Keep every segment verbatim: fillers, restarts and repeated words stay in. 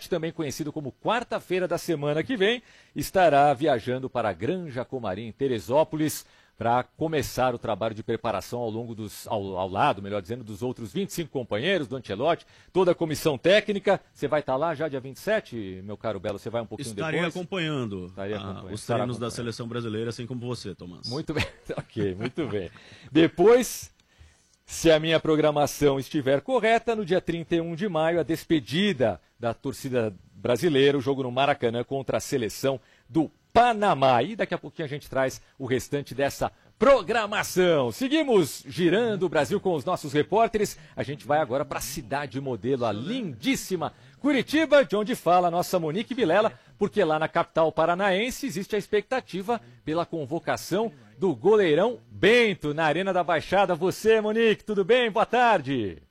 também conhecido como quarta-feira da semana que vem, estará viajando para a Granja Comarim, em Teresópolis, para começar o trabalho de preparação ao longo dos, ao, ao lado, melhor dizendo, dos outros vinte e cinco companheiros do Ancelotti, toda a comissão técnica. Você vai estar lá já dia vinte e sete, meu caro Belo? Você vai um pouquinho Estarei depois? acompanhando, Estarei ah, acompanhando os treinos da seleção brasileira, assim como você, Tomás. Muito bem, ok, muito bem. Depois, se a minha programação estiver correta, no dia trinta e um de maio, a despedida da torcida brasileira, o jogo no Maracanã contra a seleção do Panamá. E daqui a pouquinho a gente traz o restante dessa programação. Seguimos girando o Brasil com os nossos repórteres. A gente vai agora para a cidade modelo, a lindíssima Curitiba, de onde fala a nossa Monique Vilela, porque lá na capital paranaense existe a expectativa pela convocação do goleirão Bento na Arena da Baixada. Você, Monique, tudo bem? Boa tarde.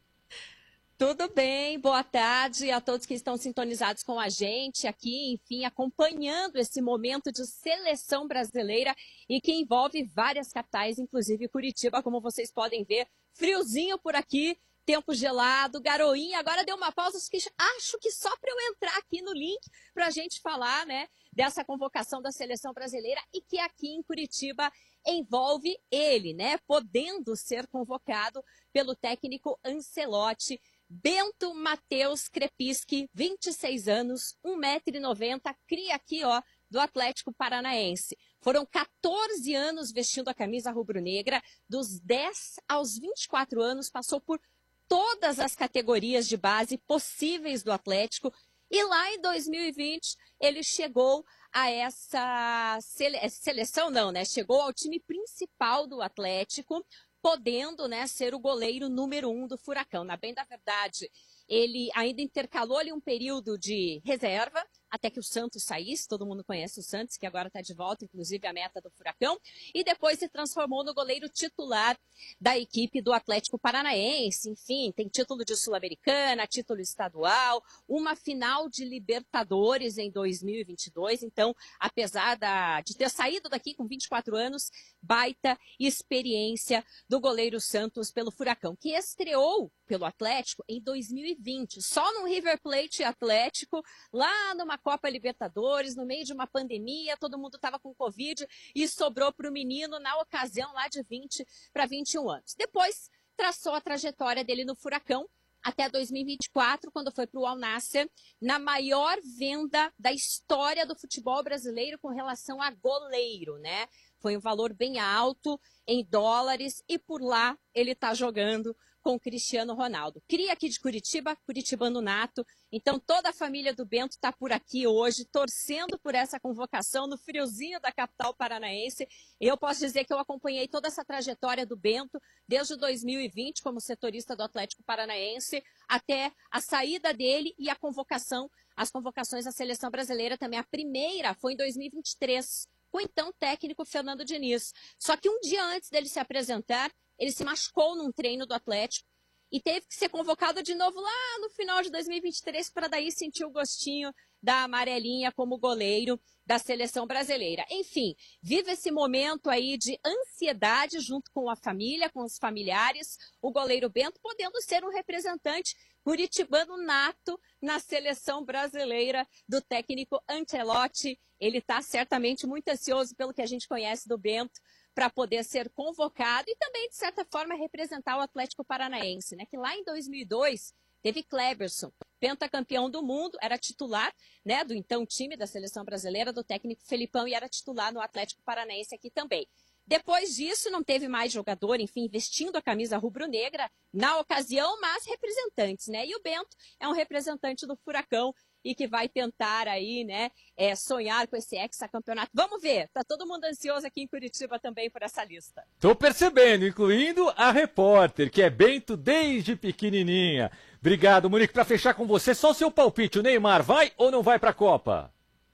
Tudo bem, boa tarde a todos que estão sintonizados com a gente aqui, enfim, acompanhando esse momento de seleção brasileira e que envolve várias capitais, inclusive Curitiba, como vocês podem ver, friozinho por aqui, tempo gelado, garoinha, agora deu uma pausa, acho que só para eu entrar aqui no link para a gente falar, né, dessa convocação da seleção brasileira e que aqui em Curitiba envolve ele, né, podendo ser convocado pelo técnico Ancelotti, Bento Matheus Krepisky, vinte e seis anos, um metro e noventa, cria aqui, ó, do Atlético Paranaense. Foram quatorze anos vestindo a camisa rubro-negra, dos dez aos vinte e quatro anos, passou por todas as categorias de base possíveis do Atlético, e lá em dois mil e vinte ele chegou a essa sele... seleção, não, né? Chegou ao time principal do Atlético, podendo, né, ser o goleiro número um do Furacão. Na bem da verdade, ele ainda intercalou ali um período de reserva, até que o Santos saísse, todo mundo conhece o Santos, que agora está de volta, inclusive a meta do Furacão, e depois se transformou no goleiro titular da equipe do Atlético Paranaense. Enfim, tem título de Sul-Americana, título estadual, uma final de Libertadores em dois mil e vinte e dois, então, apesar da, de ter saído daqui com vinte e quatro anos, baita experiência do goleiro Santos pelo Furacão, que estreou pelo Atlético em dois mil e vinte, só no River Plate Atlético, lá numa Copa Libertadores, no meio de uma pandemia, todo mundo estava com Covid e sobrou para o menino na ocasião lá de vinte para vinte e um anos. Depois traçou a trajetória dele no Furacão até dois mil e vinte e quatro, quando foi para o Al Nassr, na maior venda da história do futebol brasileiro com relação a goleiro, né? Foi um valor bem alto em dólares e por lá ele está jogando com o Cristiano Ronaldo. Cria aqui de Curitiba, curitibano nato, então toda a família do Bento está por aqui hoje, torcendo por essa convocação no friozinho da capital paranaense. Eu posso dizer que eu acompanhei toda essa trajetória do Bento, desde dois mil e vinte, como setorista do Atlético Paranaense, até a saída dele e a convocação, as convocações à seleção brasileira também. A primeira foi em dois mil e vinte e três, com o então técnico Fernando Diniz. Só que um dia antes dele se apresentar, ele se machucou num treino do Atlético e teve que ser convocado de novo lá no final de dois mil e vinte e três para daí sentir o gostinho da amarelinha como goleiro da seleção brasileira. Enfim, vive esse momento aí de ansiedade junto com a família, com os familiares, o goleiro Bento podendo ser um representante curitibano nato na seleção brasileira do técnico Ancelotti. Ele está certamente muito ansioso pelo que a gente conhece do Bento, para poder ser convocado e também, de certa forma, representar o Atlético Paranaense, né? Que lá em dois mil e dois teve Kleberson, pentacampeão do mundo, era titular, né, do então time da seleção brasileira, do técnico Felipão, e era titular no Atlético Paranaense aqui também. Depois disso, não teve mais jogador, enfim, vestindo a camisa rubro-negra na ocasião, mas representantes, né? E o Bento é um representante do Furacão e que vai tentar aí, né, é, sonhar com esse hexacampeonato. Vamos ver, tá todo mundo ansioso aqui em Curitiba também por essa lista. Tô percebendo, incluindo a repórter, que é Bento desde pequenininha. Obrigado, Monique. Para fechar com você, só o seu palpite, o Neymar vai ou não vai para a Copa?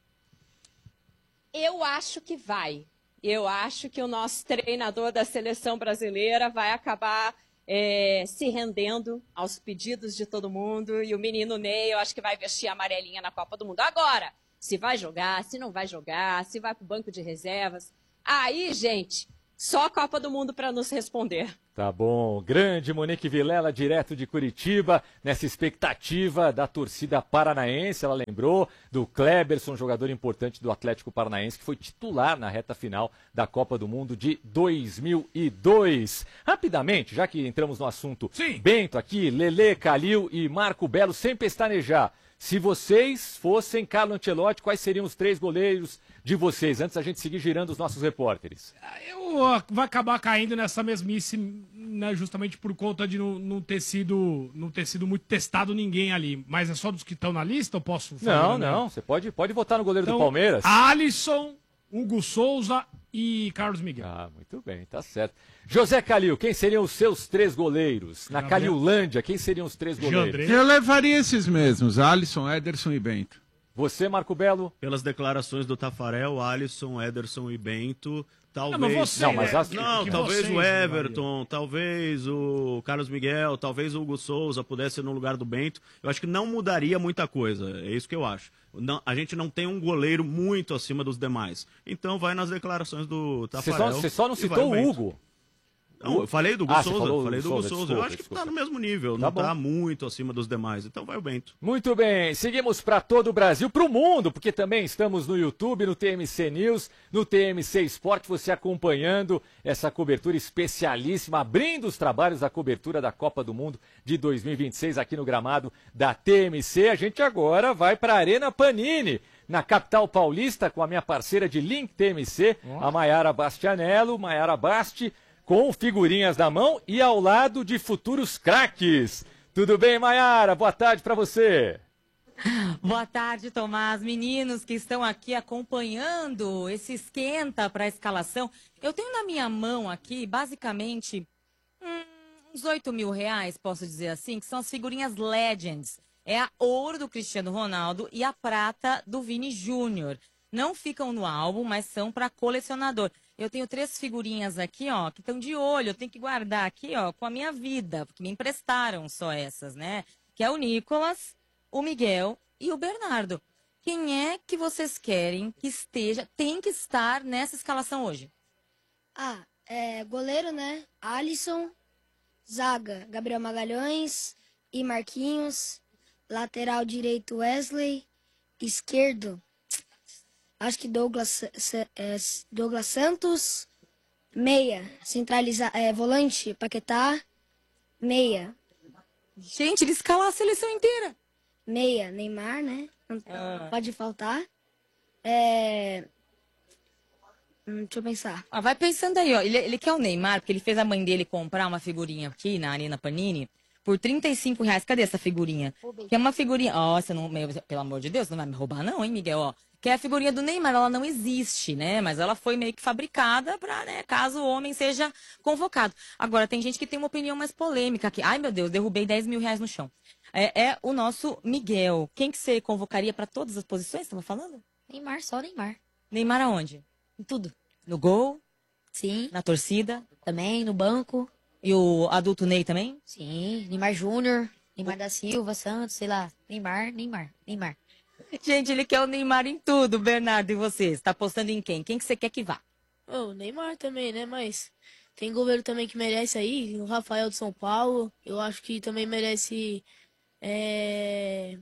Eu acho que vai. Eu acho que o nosso treinador da seleção brasileira vai acabar É, se rendendo aos pedidos de todo mundo, e o menino Ney, eu acho que vai vestir a amarelinha na Copa do Mundo. Agora, se vai jogar, se não vai jogar, se vai para o banco de reservas, aí, gente, só a Copa do Mundo para nos responder. Tá bom. Grande Monique Vilela, direto de Curitiba, nessa expectativa da torcida paranaense. Ela lembrou do Kleberson, jogador importante do Atlético Paranaense, que foi titular na reta final da Copa do Mundo de dois mil e dois. Rapidamente, já que entramos no assunto, Sim. Bento aqui, Lelê, Calil e Marco Belo, sem pestanejar. Se vocês fossem Carlo Ancelotti, quais seriam os três goleiros de vocês? Antes da gente seguir girando os nossos repórteres. Eu vou acabar caindo nessa mesmice, né, justamente por conta de não, não, ter sido, não ter sido muito testado ninguém ali. Mas é só dos que estão na lista, eu posso fazer? Não, né? não. Você pode, pode votar no goleiro Então, do Palmeiras. Alisson, Hugo Souza e Carlos Miguel. Ah, muito bem, tá certo. José Calil, quem seriam os seus três goleiros? Na Gabriel. Calilândia, quem seriam os três goleiros? Jandrei. Eu levaria esses mesmos, Alisson, Ederson e Bento. Você, Marco Belo? Pelas declarações do Tafarel, Alisson, Ederson e Bento, talvez... Não, mas você, Não, mas né? as- Não, Que talvez vocês o levariam. Everton, talvez o Carlos Miguel, talvez o Hugo Souza pudesse ir no lugar do Bento. Eu acho que não mudaria muita coisa, é isso que eu acho. Não, a gente não tem um goleiro muito acima dos demais. Então vai nas declarações do Você Tafarel. só, você só não e vai citou o Bento. Hugo. Não, eu falei do Hugo Ah, você Souza, falou falei do do Hugo Souza, Souza. desculpa, eu acho que desculpa. tá no mesmo nível, Tá não bom. tá muito acima dos demais. Então vai o Bento. Muito bem, seguimos para todo o Brasil, para o mundo, porque também estamos no YouTube, no T M C News, no T M C Sport, você acompanhando essa cobertura especialíssima, abrindo os trabalhos da cobertura da Copa do Mundo de dois mil e vinte e seis aqui no gramado da T M C. A gente agora vai para a Arena Panini, na capital paulista, com a minha parceira de Link T M C, a Maiara Bastianello, Maiara Basti, com figurinhas na mão e ao lado de futuros craques. Tudo bem, Maiara? Boa tarde para você. Boa tarde, Tomás. Meninos que estão aqui acompanhando esse esquenta para a escalação. Eu tenho na minha mão aqui, basicamente, hum, uns oito mil reais, posso dizer assim, que são as figurinhas Legends. É a ouro do Cristiano Ronaldo e a prata do Vini Júnior. Não ficam no álbum, mas são para colecionador. Eu tenho três figurinhas aqui, ó, que estão de olho. Eu tenho que guardar aqui, ó, com a minha vida, porque me emprestaram só essas, né? Que é o Nicolas, o Miguel e o Bernardo. Quem é que vocês querem que esteja, tem que estar nessa escalação hoje? Ah, é, goleiro, né? Alisson, zaga, Gabriel Magalhães e Marquinhos, lateral direito Wesley, esquerdo, acho que Douglas, é, Douglas Santos, meia, centraliza, é, volante Paquetá, meia, Gente, ele escalar a seleção inteira. meia Neymar, né? Não Ah. pode faltar. É... hum, deixa eu pensar. Ah, vai pensando aí, ó. Ele, ele quer o Neymar, porque ele fez a mãe dele comprar uma figurinha aqui na Arena Panini por trinta e cinco reais. Cadê essa figurinha? Que é uma figurinha. Ó, você não. meu, pelo amor de Deus, não vai me roubar, não, hein, Miguel? Ó. Que é a figurinha do Neymar. Ela não existe, né? Mas ela foi meio que fabricada pra, né, caso o homem seja convocado. Agora, tem gente que tem uma opinião mais polêmica aqui. Ai, meu Deus, derrubei dez mil reais no chão. É, é o nosso Miguel. Quem que você convocaria pra todas as posições? Tava falando? Neymar, só Neymar. Neymar aonde? Em tudo. No gol? Sim, Na torcida? também no banco. E o adulto Ney também? Sim, Neymar Júnior, Neymar da Silva, Santos, sei lá. Neymar, Neymar, Neymar. Gente, ele quer o Neymar em tudo, Bernardo. E você? Você tá apostando em quem? Quem que você quer que vá? O Neymar também, né? Mas tem goleiro também que merece aí. O Rafael de São Paulo. Eu acho que também merece. É...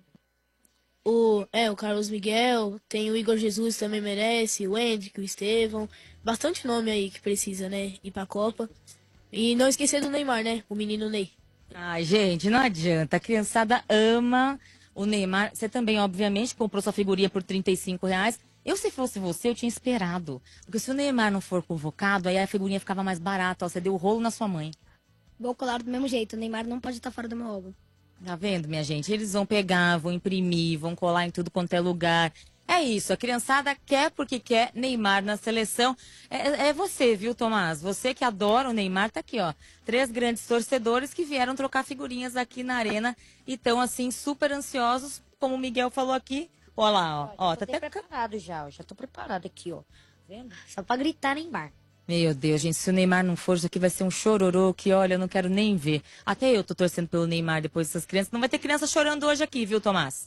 O, é, o Carlos Miguel. Tem o Igor Jesus também merece. O Hendrick, o Estevão. Bastante nome aí que precisa, né? Ir pra Copa. E não esquecer do Neymar, né? O menino Ney. Ai, gente, não adianta. A criançada ama o Neymar. Você também, obviamente, comprou sua figurinha por trinta e cinco reais. Eu, se fosse você, eu tinha esperado. Porque se o Neymar não for convocado, aí a figurinha ficava mais barata. Ó, você deu o rolo na sua mãe. Vou colar do mesmo jeito. O Neymar não pode estar fora do meu álbum. Tá vendo, minha gente? Eles vão pegar, vão imprimir, vão colar em tudo quanto é lugar. É isso, a criançada quer porque quer Neymar na seleção. É, é você, viu, Tomás? Você que adora o Neymar, tá aqui, ó. Três grandes torcedores que vieram trocar figurinhas aqui na arena e estão, assim, super ansiosos, como o Miguel falou aqui. Olha lá, ó. ó tá Tô até... preparado já, ó. Já tô preparado aqui, ó. Vendo? Só pra gritar Neymar. Meu Deus, gente, se o Neymar não for, isso aqui vai ser um chororô que, olha, eu não quero nem ver. Até eu tô torcendo pelo Neymar depois dessas crianças. Não vai ter criança chorando hoje aqui, viu, Tomás?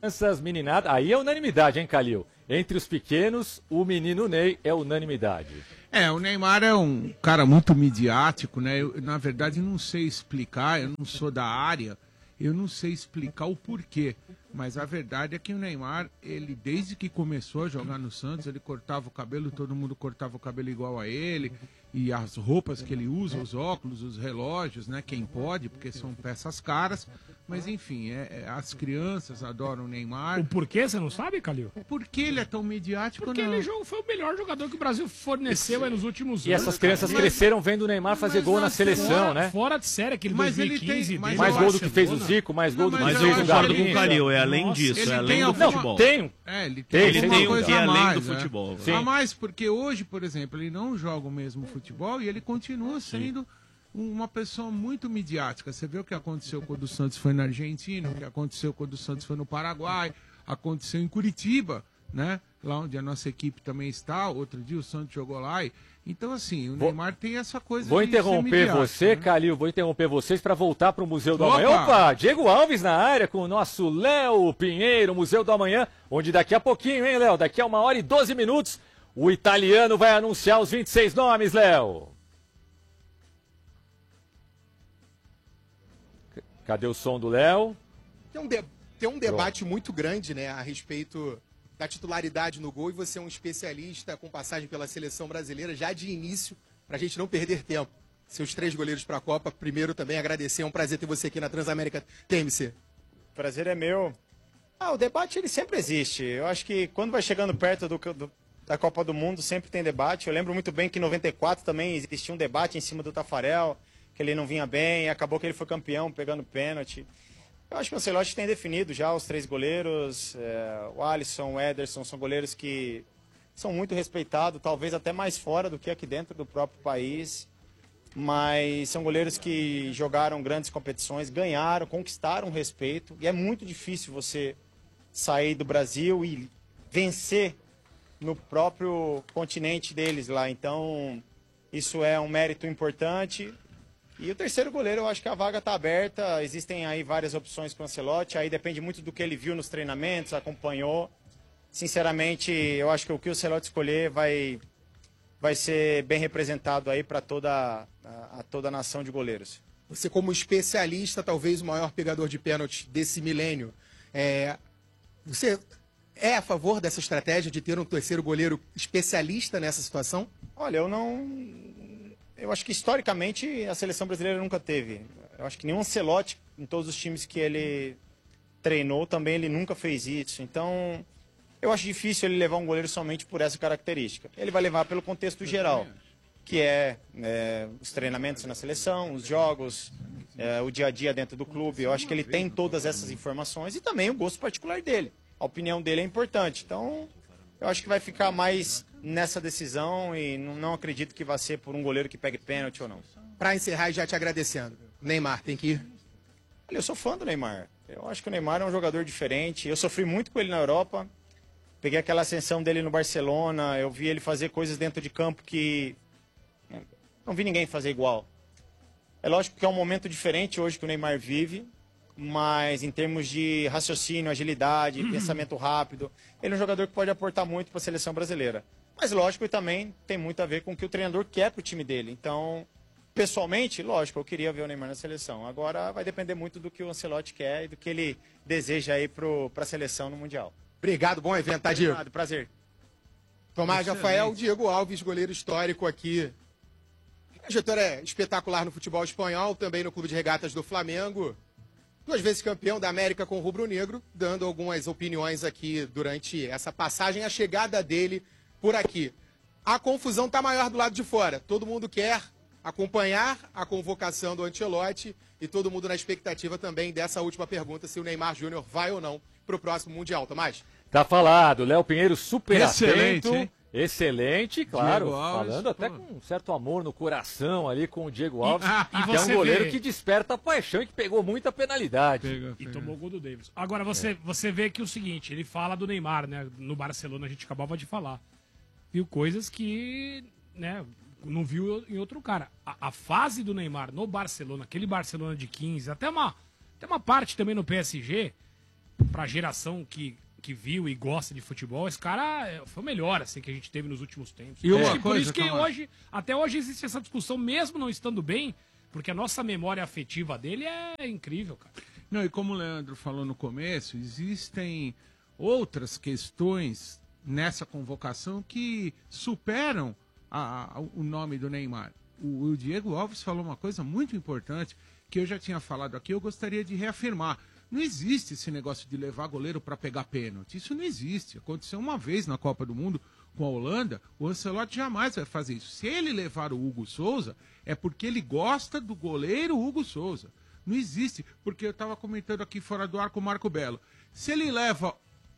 Essas meninadas, aí é unanimidade, hein, Calil? Entre os pequenos, o menino Ney é unanimidade. É, o Neymar é um cara muito midiático, né? Eu, na verdade, não sei explicar, eu não sou da área, eu não sei explicar o porquê. Mas a verdade é que o Neymar, ele desde que começou a jogar no Santos, ele cortava o cabelo, todo mundo cortava o cabelo igual a ele. E as roupas que ele usa, os óculos, os relógios, né? Quem pode, porque são peças caras. Mas enfim, é, é, as crianças adoram o Neymar. O porquê você não sabe, Calil? Por que ele é tão midiático, Porque não? ele jogou, foi o melhor jogador que o Brasil forneceu aí nos últimos E anos. essas crianças cara. cresceram vendo o Neymar fazer mas gol na na seleção, fora, né? Fora de série, aquele Mas ele dois mil e quinze tem- mas dele, Mais eu gol acho do que fez o Barcelona. Zico, mais gol do Não, que Mas eu fez eu o acho concordo que com o Garrincha. Calil, é além Nossa, disso, ele é tem além do alguma- Não, futebol. tem. É, ele Ele alguma tem um coisa que é a além mais, do né? futebol. Sim. A mais, porque hoje, por exemplo, ele não joga o mesmo futebol e ele continua sendo uma pessoa muito midiática. Você vê o que aconteceu quando o Santos foi na Argentina, o que aconteceu quando o Santos foi no Paraguai, aconteceu em Curitiba, né? Lá onde a nossa equipe também está. Outro dia o Santos jogou lá. E... Então, assim, o Vou- Neymar tem essa coisa Vou de ser interromper midiático, você, né? Calil, vou interromper vocês para voltar para o Museu do Opa! Amanhã. Opa, Diego Alves na área com o nosso Léo Pinheiro, Museu do Amanhã, onde daqui a pouquinho, hein, Léo? Daqui a uma hora e doze minutos, o italiano vai anunciar os vinte e seis nomes, Léo. Cadê o som do Léo? Tem um, de- tem um debate muito grande, né, a respeito da titularidade no gol, e você é um especialista com passagem pela seleção brasileira já de início, para a gente não perder tempo. Seus três goleiros para a Copa, primeiro também agradecer, é um prazer ter você aqui na Transamérica T M C. Prazer é meu. Ah, o debate ele sempre existe. Eu acho que quando vai chegando perto do, do- da Copa do Mundo sempre tem debate. Eu lembro muito bem que em noventa e quatro também existia um debate em cima do Tafarel, que ele não vinha bem, e acabou que ele foi campeão pegando pênalti. Eu acho que o Ancelotti tem definido já os três goleiros, é, o Alisson, o Ederson, são goleiros que são muito respeitados, talvez até mais fora do que aqui dentro do próprio país, mas são goleiros que jogaram grandes competições, ganharam, conquistaram respeito, e é muito difícil você sair do Brasil e vencer no próprio continente deles lá, então isso é um mérito importante. E o terceiro goleiro, eu acho que a vaga está aberta, existem aí várias opções para o Ancelotti, aí depende muito do que ele viu nos treinamentos, acompanhou. Sinceramente, eu acho que o que o Ancelotti escolher vai, vai ser bem representado aí para toda a, a toda a nação de goleiros. Você como especialista, talvez o maior pegador de pênalti desse milênio, é, você é a favor dessa estratégia de ter um terceiro goleiro especialista nessa situação? Olha, eu não... Eu acho que historicamente a seleção brasileira nunca teve. Eu acho que nenhum Ancelotti, em todos os times que ele treinou, também ele nunca fez isso. Então, eu acho difícil ele levar um goleiro somente por essa característica. Ele vai levar pelo contexto geral, que é, é os treinamentos na seleção, os jogos, é, o dia a dia dentro do clube. Eu acho que ele tem todas essas informações e também o gosto particular dele. A opinião dele é importante. Então, eu acho que vai ficar mais nessa decisão e não, não acredito que vai ser por um goleiro que pegue pênalti ou não. Para encerrar, e já te agradecendo. Neymar, tem que ir? Olha, eu sou fã do Neymar. Eu acho que o Neymar é um jogador diferente. Eu sofri muito com ele na Europa. Peguei aquela ascensão dele no Barcelona. Eu vi ele fazer coisas dentro de campo que não vi ninguém fazer igual. É lógico que é um momento diferente hoje que o Neymar vive, mas em termos de raciocínio, agilidade, pensamento rápido, ele é um jogador que pode aportar muito para a seleção brasileira. Mas lógico que também tem muito a ver com o que o treinador quer para o time dele. Então, pessoalmente, lógico, eu queria ver o Neymar na seleção. Agora vai depender muito do que o Ancelotti quer e do que ele deseja aí para a seleção no Mundial. Obrigado, bom evento, tá, Diego? Obrigado, prazer. Tomás Excelente. Rafael, Diego Alves, goleiro histórico aqui. A trajetória é espetacular no futebol espanhol, também no Clube de Regatas do Flamengo. Duas vezes campeão da América com o Rubro Negro, dando algumas opiniões aqui durante essa passagem, a chegada dele por aqui. A confusão está maior do lado de fora. Todo mundo quer acompanhar a convocação do Ancelotti e todo mundo na expectativa também dessa última pergunta, se o Neymar Júnior vai ou não para o próximo Mundial. Tomás? Tá falado, Léo Pinheiro super Excelente, atento. hein? Excelente, claro. Diego Alves, falando até pô. com um certo amor no coração ali com o Diego Alves, ah, e que é um você goleiro vê- que desperta paixão e que pegou muita penalidade. Pega, E pega. tomou o gol do Davis. Agora, você, você vê que o seguinte, ele fala do Neymar, né? No Barcelona, a gente acabava de falar. Viu coisas que, né, não viu em outro cara. A, a fase do Neymar no Barcelona, aquele Barcelona de quinze, até uma, até uma parte também no P S G, pra geração que, que viu e gosta de futebol, esse cara é, foi o melhor, assim, que a gente teve nos últimos tempos. E uma Acho que por coisa, isso que Tomás. hoje, até hoje existe essa discussão, mesmo não estando bem, porque a nossa memória afetiva dele é incrível, cara. Não, e como o Leandro falou no começo, existem outras questões nessa convocação que superam a- a- o nome do Neymar. O, o Diego Alves falou uma coisa muito importante, que eu já tinha falado aqui, eu gostaria de reafirmar. Não existe esse negócio de levar goleiro para pegar pênalti. Isso não existe. Aconteceu uma vez na Copa do Mundo com a Holanda, o Ancelotti jamais vai fazer isso. Se ele levar o Hugo Souza, é porque ele gosta do goleiro Hugo Souza. Não existe, porque eu estava comentando aqui fora do ar com o Marco Belo. Se ele leva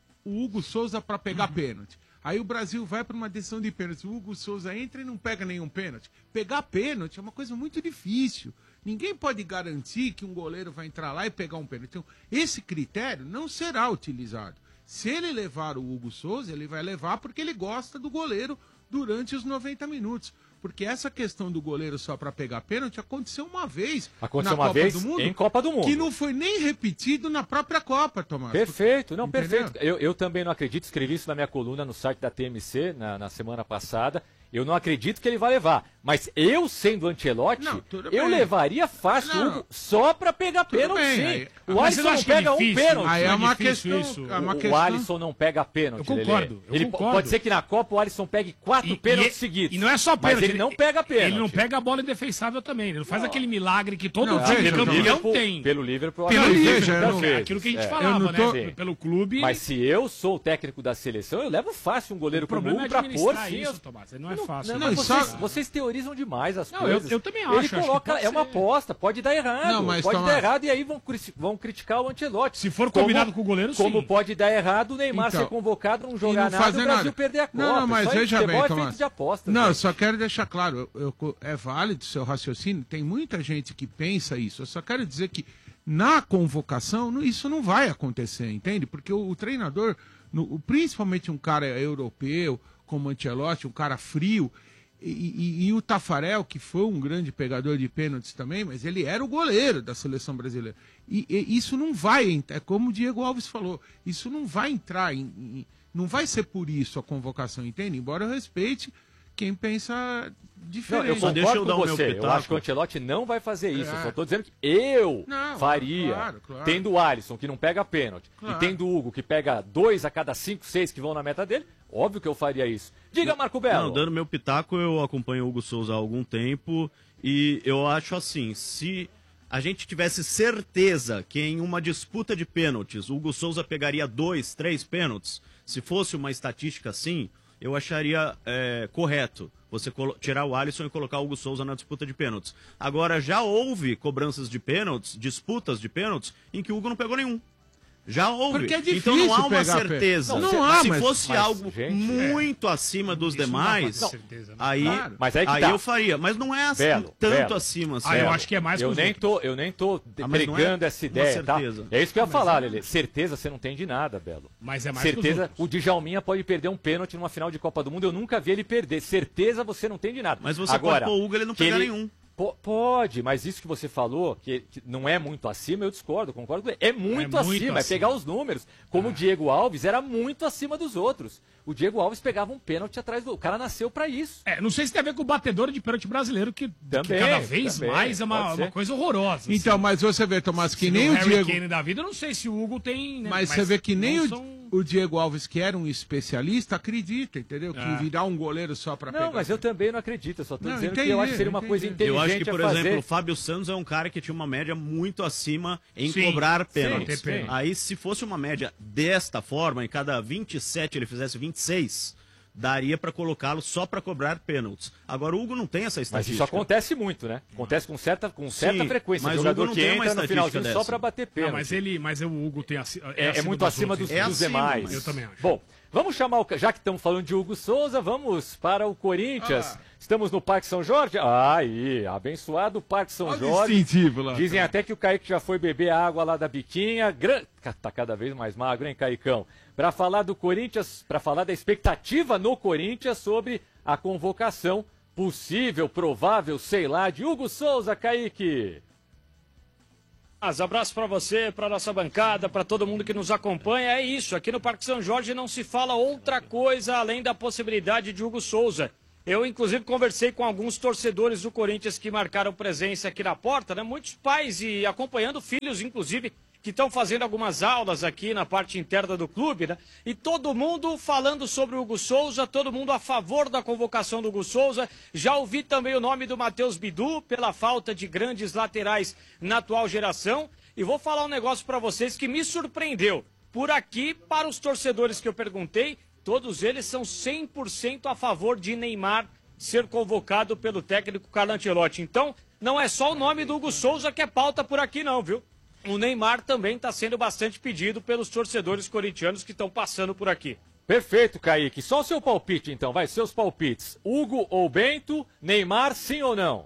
o Hugo Souza para pegar pênalti, aí o Brasil vai para uma decisão de pênalti, o Hugo Souza entra e não pega nenhum pênalti. Pegar pênalti é uma coisa muito difícil. Ninguém pode garantir que um goleiro vai entrar lá e pegar um pênalti. Então, esse critério não será utilizado. Se ele levar o Hugo Souza, ele vai levar porque ele gosta do goleiro durante os noventa minutos. Porque essa questão do goleiro só para pegar pênalti aconteceu uma vez Aconteceu na uma Copa vez do Mundo, em Copa do Mundo. que não foi nem repetido na própria Copa, Tomás. Perfeito, não, Entendeu? perfeito. Eu, eu também não acredito, escrevi isso na minha coluna no site da T M C na, na semana passada. Eu não acredito que ele vai levar. Mas eu, sendo Ancelotti, Não, tudo eu bem. levaria fácil Não, o Hugo só pra pegar Tudo pênalti, bem, sim. aí- O Mas Alisson você não não acha que é pega um difícil? pênalti. Aí é Não é uma difícil questão, isso? é uma O questão... Alisson não pega pênalti. Eu Lelê. concordo, eu Ele concordo. Pode ser que na Copa o Alisson pegue quatro E- pênaltis e- seguidos. E não é só pênalti. Mas ele não pega pênalti. Ele não pega a bola indefensável também. Ele não faz aquele milagre que todo Não, time veja, campeão Liverpool- tem. Pelo Liverpool, Pelo acho que Liverpool, muitas eu não- vezes. Aquilo que a gente É. falava, Eu não tô- né? Pelo clube. Mas se eu sou o técnico da seleção, eu levo fácil um goleiro O como o problema Hugo é pra pôr, administrar sim. isso, as- Tomás. Não é fácil. Não, Não, mas e vocês, só- vocês teorizam demais as Não, eu- coisas. eu também Ele acho, acho que coloca, pode é uma ser. aposta, pode dar errado. Não, mas, pode Tomás- dar errado e aí vão, cri- vão criticar o Ancelotti. Se for Como- combinado com o goleiro, Como sim. pode dar errado o Neymar Então, ser convocado, não e jogar não nada e fazer o Brasil nada. perder a Copa. Não, não, mas Isso aí, veja futebol bem, é Tomás. feito de apostas. Não, eu gente. só quero deixar claro, eu- eu- é válido o seu raciocínio, tem muita gente que pensa isso. Eu só quero dizer que na convocação não- isso não vai acontecer, entende? Porque o, o treinador, no- o- principalmente um cara europeu, como o Ancelotti, um cara frio, e, e- e o Tafarel, que foi um grande pegador de pênaltis também, mas ele era o goleiro da seleção brasileira. E, e isso não vai, ent- é como o Diego Alves falou, isso não vai entrar, em, em- não vai ser por isso a convocação, entende? Embora eu respeite quem pensa Não, diferente. eu Só concordo deixa eu com dar o meu você. Eu pitaco. acho que o Ancelotti não vai fazer isso. É. Eu só tô dizendo que eu Não, faria. claro, claro. Tendo o Alisson, que não pega pênalti, Claro. e tendo o Hugo, que pega dois a cada cinco, seis que vão na meta dele, óbvio que eu faria isso. Diga, Marco Belo. Não, dando meu pitaco, eu acompanho o Hugo Souza há algum tempo e eu acho assim, se a gente tivesse certeza que em uma disputa de pênaltis o Hugo Souza pegaria dois, três pênaltis, se fosse uma estatística assim, eu acharia é, correto você colo- tirar o Alisson e colocar o Hugo Souza na disputa de pênaltis. Agora, já houve cobranças de pênaltis, disputas de pênaltis, em que o Hugo não pegou nenhum. Já houve. Porque é então não há difícil uma pegar certeza. pênalti. Não, não há, se mas- fosse mas, algo gente, muito acima dos Isso não dá pra demais, ter certeza, né? aí, Claro. Mas aí que aí tá. eu faria. Mas não é assim, Belo, tanto Belo. acima. Assim. Ah, eu Belo, acho que é mais que eu os nem outros. tô, eu nem tô Ah, mas não é pregando essa uma ideia, tá? certeza. É isso que eu ia Mas falar, é- Lelê. Certeza você não tem de nada, Belo. Mas é mais que os Certeza, outros. o Djalminha pode perder um pênalti numa final de Copa do Mundo, eu nunca vi ele perder. Certeza você não tem de nada. Mas você Agora, pode pôr o Hugo, ele não que pegar ele- nenhum. Po- Pode, mas isso que você falou, que, que não é muito acima, eu discordo, concordo com ele. É muito, É muito acima, é acima. pegar os números. Como o Diego Alves era muito acima dos outros. O Diego Alves pegava um pênalti atrás do. O cara nasceu pra isso. É, não sei se tem a ver com o batedor de pênalti brasileiro, que, que Também, cada vez também, mais é uma, pode ser. uma coisa horrorosa. assim. Então, mas você vê, Tomás, que Se nem no o Harry Diego... Kane da vida, eu não sei se o Hugo tem... né, Mas você vê que nem não o, são- o Diego Alves, que era um especialista, acredita, entendeu? Que É. virar um goleiro só pra pegar. Não, mas eu também não acredito. Eu só tô Não, dizendo entendi, que eu acho que seria uma coisa entendi. inteligente Eu acho que, por a fazer. exemplo, o Fábio Santos é um cara que tinha uma média muito acima em Sim, cobrar sim, pênaltis. tem pênalti. Aí, se fosse uma média desta forma, em cada vinte e sete ele fizesse vinte e seis, daria pra colocá-lo só pra cobrar pênaltis. Agora, o Hugo não tem essa Mas estatística. isso acontece muito, né? Acontece com certa, com certa Sim, frequência. mas O o jogador Hugo não que tem uma entra no estatística finalzinho só dessa. pra bater Não, pênalti. mas ele, mas o Hugo tem aci- É, é acima muito dos acima outros. dos, É dos acima, demais. mas- Eu também acho. Bom, vamos chamar o. Já que estamos falando de Hugo Souza, vamos para o Corinthians. Ah. Estamos no Parque São Jorge. Aí, abençoado Parque São Olha o Jorge. distintivo lá. Dizem até que o Kaique já foi beber a água lá da biquinha. Gran... Tá cada vez mais magro, hein, Caicão? Para falar do Corinthians, para falar da expectativa no Corinthians sobre a convocação possível, provável, sei lá, de Hugo Souza, Kaique. Mas abraço para você, para nossa bancada, para todo mundo que nos acompanha. É isso, aqui no Parque São Jorge não se fala outra coisa além da possibilidade de Hugo Souza. Eu, inclusive, conversei com alguns torcedores do Corinthians que marcaram presença aqui na porta, né? Muitos pais e acompanhando filhos, inclusive, que estão fazendo algumas aulas aqui na parte interna do clube, né? E todo mundo falando sobre o Hugo Souza, todo mundo a favor da convocação do Hugo Souza. Já ouvi também o nome do Matheus Bidu, pela falta de grandes laterais na atual geração. E vou falar um negócio para vocês que me surpreendeu. Por aqui, para os torcedores que eu perguntei, todos eles são cem por cento a favor de Neymar ser convocado pelo técnico Carlo Ancelotti. Então, não é só o nome do Hugo Souza que é pauta por aqui não, viu? O Neymar também está sendo bastante pedido pelos torcedores corintianos que estão passando por aqui. Perfeito, Kaique. Só o seu palpite, então. Vai, seus palpites. Hugo ou Bento? Neymar, sim ou não?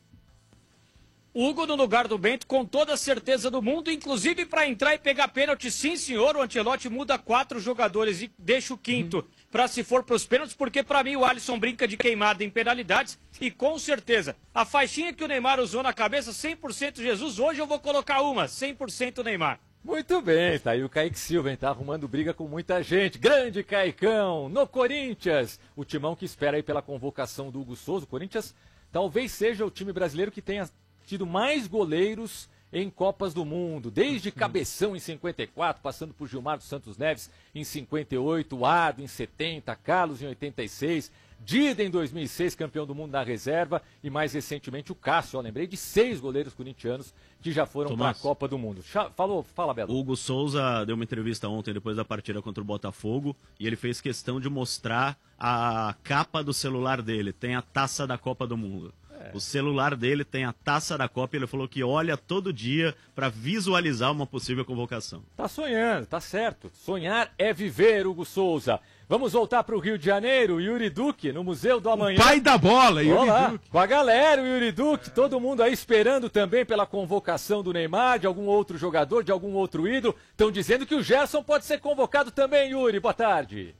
Hugo no lugar do Bento, com toda a certeza do mundo, inclusive para entrar e pegar pênalti, sim senhor, o Ancelotti muda quatro jogadores e deixa o quinto para se for para os pênaltis, porque para mim o Alisson brinca de queimada em penalidades e com certeza, a faixinha que o Neymar usou na cabeça, cem por cento Jesus, hoje eu vou colocar uma, cem por cento Neymar. Muito bem, tá aí o Kaique Silva, hein? Tá arrumando briga com muita gente. Grande Caicão, no Corinthians, o timão que espera aí pela convocação do Hugo Souza. O Corinthians talvez seja o time brasileiro que tenha tido mais goleiros em Copas do Mundo, desde Cabeção em cinquenta e quatro, passando por Gilmar dos Santos Neves em cinquenta e oito, Ado em setenta, Carlos em oitenta e seis, Dida em dois mil e seis, campeão do mundo na reserva, e mais recentemente o Cássio, ó, lembrei de seis goleiros corintianos que já foram para a Copa do Mundo. Falou, fala, Belo. O Hugo Souza deu uma entrevista ontem depois da partida contra o Botafogo e ele fez questão de mostrar a capa do celular dele, tem a taça da Copa do Mundo. O celular dele tem a taça da Copa e ele falou que olha todo dia para visualizar uma possível convocação. Tá sonhando, tá certo. Sonhar é viver, Hugo Souza. Vamos voltar para o Rio de Janeiro, Yuri Duque, no Museu do Amanhã. O pai da bola, Yuri Olá, Duque. com a galera, o Yuri Duque, todo mundo aí esperando também pela convocação do Neymar, de algum outro jogador, de algum outro ídolo. Estão dizendo que o Gerson pode ser convocado também, Yuri. Boa tarde.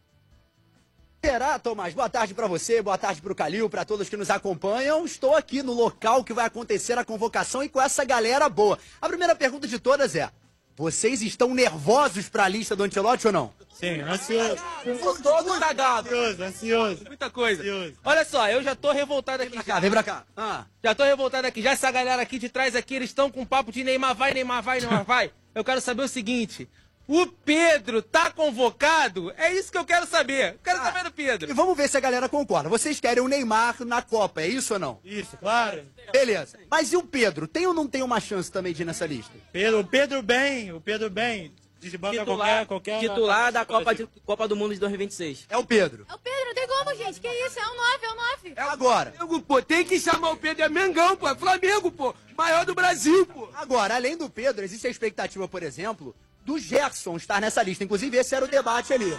Será, Tomás? Boa tarde para você, boa tarde para o Calil, para todos que nos acompanham. Estou aqui no local que vai acontecer a convocação e com essa galera boa. A primeira pergunta de todas é: vocês estão nervosos para a lista do Ancelotti ou não? Sim, ansioso. Todo cagado. Ansioso, ansioso. Muita coisa. Ansioso. Olha só, eu já tô revoltado aqui. Vem pra cá, vem pra cá. Ah. Já tô revoltado aqui. Já essa galera aqui de trás aqui, eles estão com papo de Neymar vai, Neymar vai, Neymar vai. Eu quero saber o seguinte: o Pedro tá convocado? É isso que eu quero saber. Eu quero ah, saber do Pedro. E vamos ver se a galera concorda. Vocês querem o Neymar na Copa, é isso ou não? Isso, claro. Beleza. Mas e o Pedro? Tem ou não tem uma chance também de ir nessa lista? Pedro, o Pedro bem, o Pedro bem. Titular, qualquer, qualquer titular da Copa, de, Copa do Mundo de dois mil e vinte e seis. É o Pedro. É o Pedro, não tem como, gente. Que isso? É o nove, é o nove. É agora. Flamengo, pô, tem que chamar o Pedro. É Mengão, pô. É Flamengo, pô. Maior do Brasil, pô. Agora, além do Pedro, existe a expectativa, por exemplo, do Gerson estar nessa lista. Inclusive, esse era o debate ali.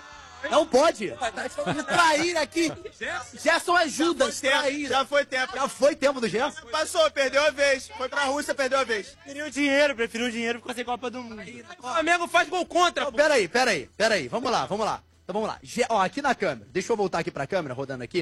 Não pode. Trair aqui. Gerson ajuda. Trair. Já foi tempo. Já foi tempo do Gerson? Passou, perdeu a vez. Foi pra Rússia, perdeu a vez. Preferiu o dinheiro, preferiu o dinheiro, ficou sem Copa do Mundo. O Flamengo faz gol contra, pô. Peraí, peraí, peraí. Vamos lá, vamos lá. Então vamos lá. Ge Ó, aqui na câmera. Deixa eu voltar aqui pra câmera, rodando aqui.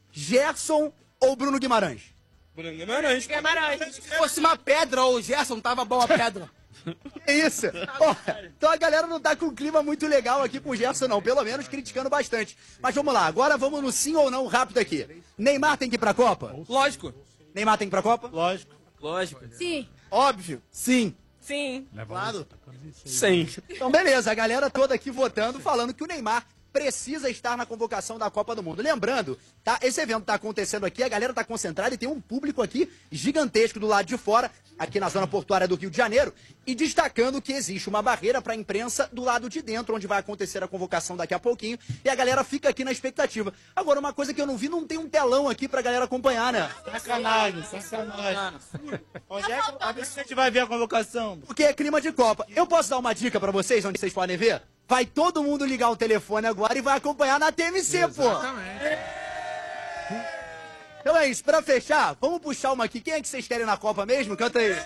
Gerson ou Bruno Guimarães? Bruno Guimarães. Guimarães. Se fosse uma pedra ou o Gerson, tava bom a pedra. É isso. Ó, então a galera não tá com um clima muito legal aqui com o Gerson, não. Pelo menos criticando bastante. Mas vamos lá, agora vamos no sim ou não rápido aqui. Neymar tem que ir pra Copa? Lógico. Neymar tem que ir pra Copa? Lógico. Lógico. Sim. Óbvio? Sim. Sim. Claro. Sim. Então beleza, a galera toda aqui votando, falando que o Neymar precisa estar na convocação da Copa do Mundo. Lembrando, tá? Esse evento tá acontecendo aqui, a galera tá concentrada e tem um público aqui gigantesco do lado de fora, aqui na zona portuária do Rio de Janeiro, e destacando que existe uma barreira para a imprensa do lado de dentro, onde vai acontecer a convocação daqui a pouquinho, e a galera fica aqui na expectativa. Agora, uma coisa que eu não vi, não tem um telão aqui pra galera acompanhar, né? Sacanagem, sacanagem. Onde é que a gente vai ver a convocação? Porque é clima de Copa. Eu posso dar uma dica pra vocês, onde vocês podem ver? Vai todo mundo ligar o telefone agora e vai acompanhar na T M C, Exatamente. pô. Então é isso, pra fechar, vamos puxar uma aqui. Quem é que vocês querem na Copa mesmo? Canta aí.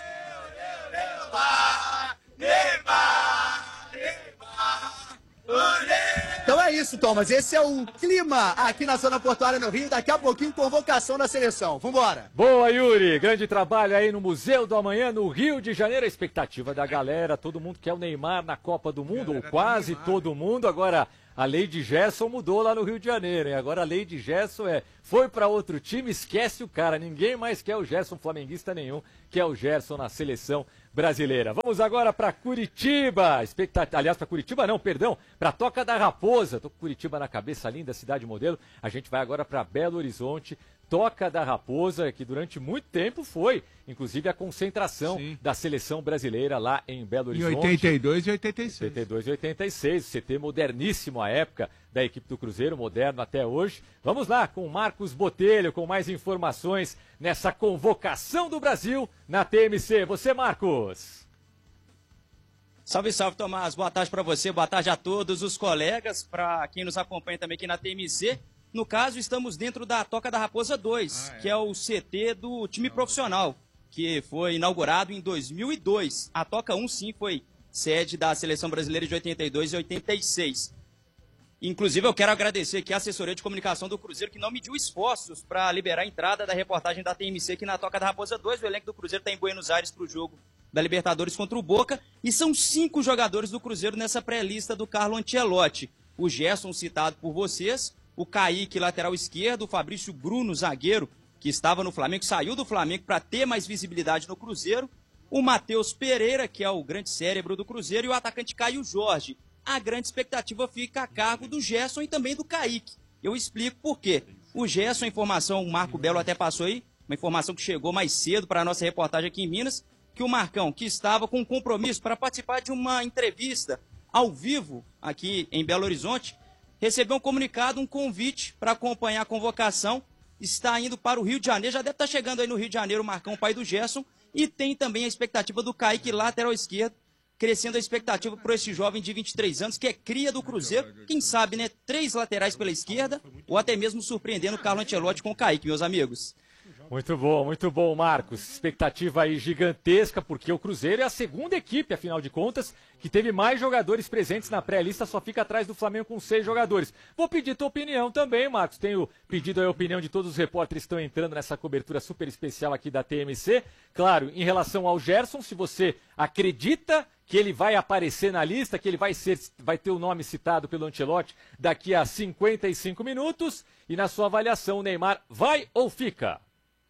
Neymar, Neymar, Neymar, Então é isso. isso, Thomas. Esse é o clima aqui na zona portuária no Rio. Daqui a pouquinho, convocação da seleção. Vambora. Boa, Yuri. Grande trabalho aí no Museu do Amanhã, no Rio de Janeiro. A expectativa da galera, todo mundo quer o Neymar na Copa do Mundo, ou quase todo mundo. Agora, a lei de Gerson mudou lá no Rio de Janeiro, hein? Agora a lei de Gerson é, foi para outro time, esquece o cara. Ninguém mais quer o Gerson, flamenguista nenhum, quer o Gerson na seleção brasileira. Vamos agora para Curitiba. Expectativa, aliás, para Curitiba não, perdão, para Toca da Raposa. Tô com Curitiba na cabeça, linda cidade modelo. A gente vai agora para Belo Horizonte. Toca da Raposa, que durante muito tempo foi, inclusive, a concentração Sim. da seleção brasileira lá em Belo Horizonte. Em oitenta e dois e oitenta e seis. oitenta e dois e oitenta e seis, C T moderníssimo à época da equipe do Cruzeiro, moderno até hoje. Vamos lá com o Marcos Botelho, com mais informações nessa convocação do Brasil na T M C. Você, Marcos. Salve, salve, Tomás. Boa tarde para você, boa tarde a todos os colegas, para quem nos acompanha também aqui na T M C. No caso, estamos dentro da Toca da Raposa dois, ah, é. que é o C T do time profissional, que foi inaugurado em dois mil e dois. A Toca um, sim, foi sede da Seleção Brasileira de oitenta e dois e oitenta e seis. Inclusive, eu quero agradecer aqui a assessoria de comunicação do Cruzeiro, que não mediu esforços para liberar a entrada da reportagem da T M C aqui na Toca da Raposa dois. O elenco do Cruzeiro está em Buenos Aires para o jogo da Libertadores contra o Boca. E são cinco jogadores do Cruzeiro nessa pré-lista do Carlo Ancelotti. O Gerson, citado por vocês, o Kaique, lateral esquerdo, o Fabrício Bruno, zagueiro, que estava no Flamengo, saiu do Flamengo para ter mais visibilidade no Cruzeiro, o Matheus Pereira, que é o grande cérebro do Cruzeiro, e o atacante Caio Jorge. A grande expectativa fica a cargo do Gerson e também do Kaique. Eu explico por quê. O Gerson, a informação, o Marco Belo até passou aí, uma informação que chegou mais cedo para a nossa reportagem aqui em Minas, que o Marcão, que estava com um compromisso para participar de uma entrevista ao vivo aqui em Belo Horizonte, recebeu um comunicado, um convite para acompanhar a convocação, está indo para o Rio de Janeiro, já deve estar chegando aí no Rio de Janeiro o Marcão, pai do Gerson, e tem também a expectativa do Kaique, lateral esquerdo, crescendo a expectativa para esse jovem de vinte e três anos, que é cria do Cruzeiro, quem sabe, né, três laterais pela esquerda, ou até mesmo surpreendendo o Carlo Ancelotti com o Kaique, meus amigos. Muito bom, muito bom, Marcos. Expectativa aí gigantesca, porque o Cruzeiro é a segunda equipe, afinal de contas, que teve mais jogadores presentes na pré-lista, só fica atrás do Flamengo com seis jogadores. Vou pedir tua opinião também, Marcos. Tenho pedido a opinião de todos os repórteres que estão entrando nessa cobertura super especial aqui da T M C. Claro, em relação ao Gerson, se você acredita que ele vai aparecer na lista, que ele vai, ser, vai ter o nome citado pelo Ancelotti daqui a cinquenta e cinco minutos, e na sua avaliação, o Neymar vai ou fica?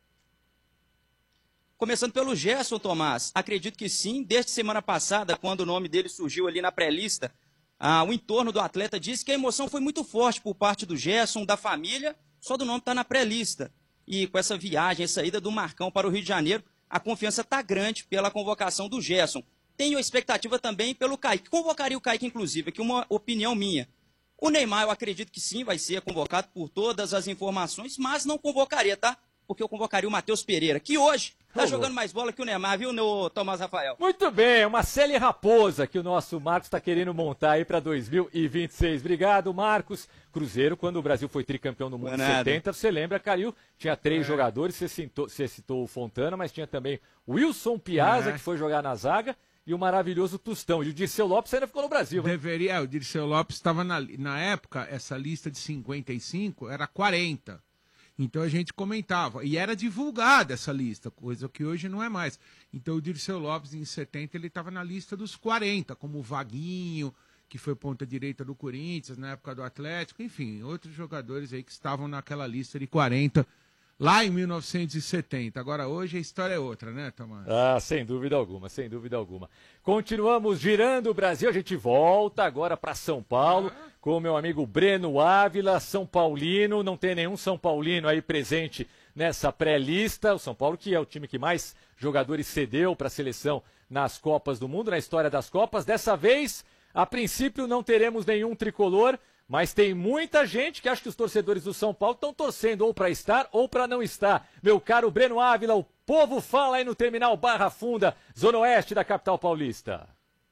Começando pelo Gerson, Tomás, acredito que sim. Desde semana passada, quando o nome dele surgiu ali na pré-lista, ah, o entorno do atleta disse que a emoção foi muito forte por parte do Gerson, da família, só do nome está na pré-lista. E com essa viagem, essa ida do Marcão para o Rio de Janeiro, a confiança está grande pela convocação do Gerson. Tenho a expectativa também pelo Kaique. Convocaria o Kaique, inclusive, aqui uma opinião minha. O Neymar, eu acredito que sim, vai ser convocado por todas as informações, mas não convocaria, tá? Porque eu convocaria o Matheus Pereira, que hoje tá jogando mais bola que o Neymar, viu, no Tomás Rafael? Muito bem, uma Célia Raposa que o nosso Marcos está querendo montar aí para dois mil e vinte e seis. Obrigado, Marcos. Cruzeiro, quando o Brasil foi tricampeão no mundo em setenta, você lembra, Calil? Tinha três é. jogadores, você citou, você citou o Fontana, mas tinha também o Wilson Piazza, é. que foi jogar na zaga, e o maravilhoso Tostão. E o Dirceu Lopes ainda ficou no Brasil. Deveria, é, o Dirceu Lopes estava na, na época, essa lista de cinquenta e cinco era quarenta. Então a gente comentava, e era divulgada essa lista, coisa que hoje não é mais. Então o Dirceu Lopes, em setenta, ele estava na lista dos quarenta, como o Vaguinho, que foi ponta direita do Corinthians, na época do Atlético, enfim, outros jogadores aí que estavam naquela lista de quarenta, lá em mil novecentos e setenta. Agora hoje a história é outra, né, Tomás? Ah, sem dúvida alguma, sem dúvida alguma. Continuamos girando o Brasil, a gente volta agora para São Paulo, ah. com o meu amigo Breno Ávila, São Paulino, não tem nenhum São Paulino aí presente nessa pré-lista, o São Paulo que é o time que mais jogadores cedeu para a seleção nas Copas do Mundo, na história das Copas. Dessa vez, a princípio não teremos nenhum tricolor, mas tem muita gente que acha que os torcedores do São Paulo estão torcendo ou para estar ou para não estar. Meu caro Breno Ávila, o povo fala aí no terminal Barra Funda, Zona Oeste da capital paulista.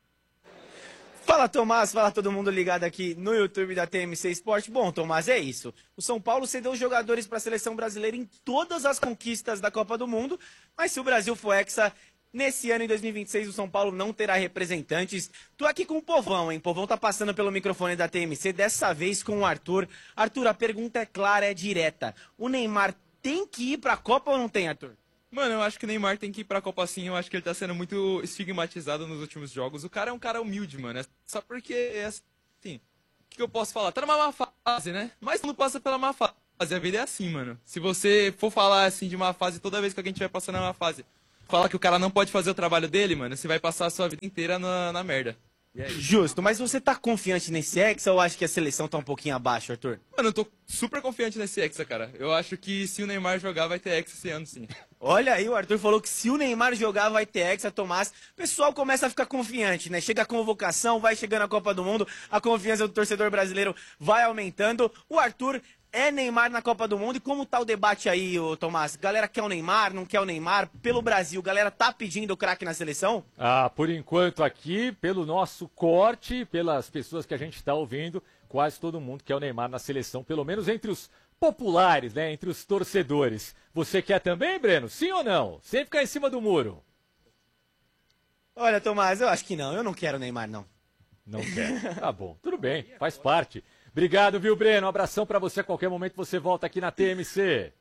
Fala, Tomás, fala todo mundo ligado aqui no YouTube da T M C Esporte. Bom, Tomás, é isso. O São Paulo cedeu jogadores para a seleção brasileira em todas as conquistas da Copa do Mundo, mas se o Brasil for hexa, Nesse ano, em dois mil e vinte e seis, o São Paulo não terá representantes. Tô aqui com o Povão, hein? Povão tá passando pelo microfone da T M C, dessa vez com o Arthur. Arthur, a pergunta é clara, é direta. O Neymar tem que ir pra Copa ou não tem, Arthur? Mano, eu acho que o Neymar tem que ir pra Copa sim. Eu acho que ele tá sendo muito estigmatizado nos últimos jogos. O cara é um cara humilde, mano. É só porque, é assim, o que eu posso falar? Tá numa má fase, né? Mas não passa pela má fase. A vida é assim, mano. Se você for falar, assim, de má fase, toda vez que alguém estiver passando na má fase, falar que o cara não pode fazer o trabalho dele, mano, você vai passar a sua vida inteira na, na merda. Justo, mas você tá confiante nesse Hexa ou acha que a seleção tá um pouquinho abaixo, Arthur? Mano, eu tô super confiante nesse Hexa, cara. Eu acho que se o Neymar jogar, vai ter Hexa esse ano, sim. Olha aí, o Arthur falou que se o Neymar jogar, vai ter Hexa, Tomás. O pessoal começa a ficar confiante, né? Chega a convocação, vai chegando a Copa do Mundo, a confiança do torcedor brasileiro vai aumentando. O Arthur é Neymar na Copa do Mundo. E como tá o debate aí, ô Tomás? Galera quer o Neymar, não quer o Neymar? Pelo Brasil, galera tá pedindo o craque na seleção? Ah, por enquanto aqui, pelo nosso corte, pelas pessoas que a gente está ouvindo, quase todo mundo quer o Neymar na seleção, pelo menos entre os populares, né? Entre os torcedores. Você quer também, Breno? Sim ou não? Sem ficar em cima do muro. Olha, Tomás, eu acho que não. Eu não quero o Neymar, não. Não quer. Tá bom, tudo bem, faz parte. Obrigado, viu, Breno? Um abração pra você. A qualquer momento você volta aqui na T M C.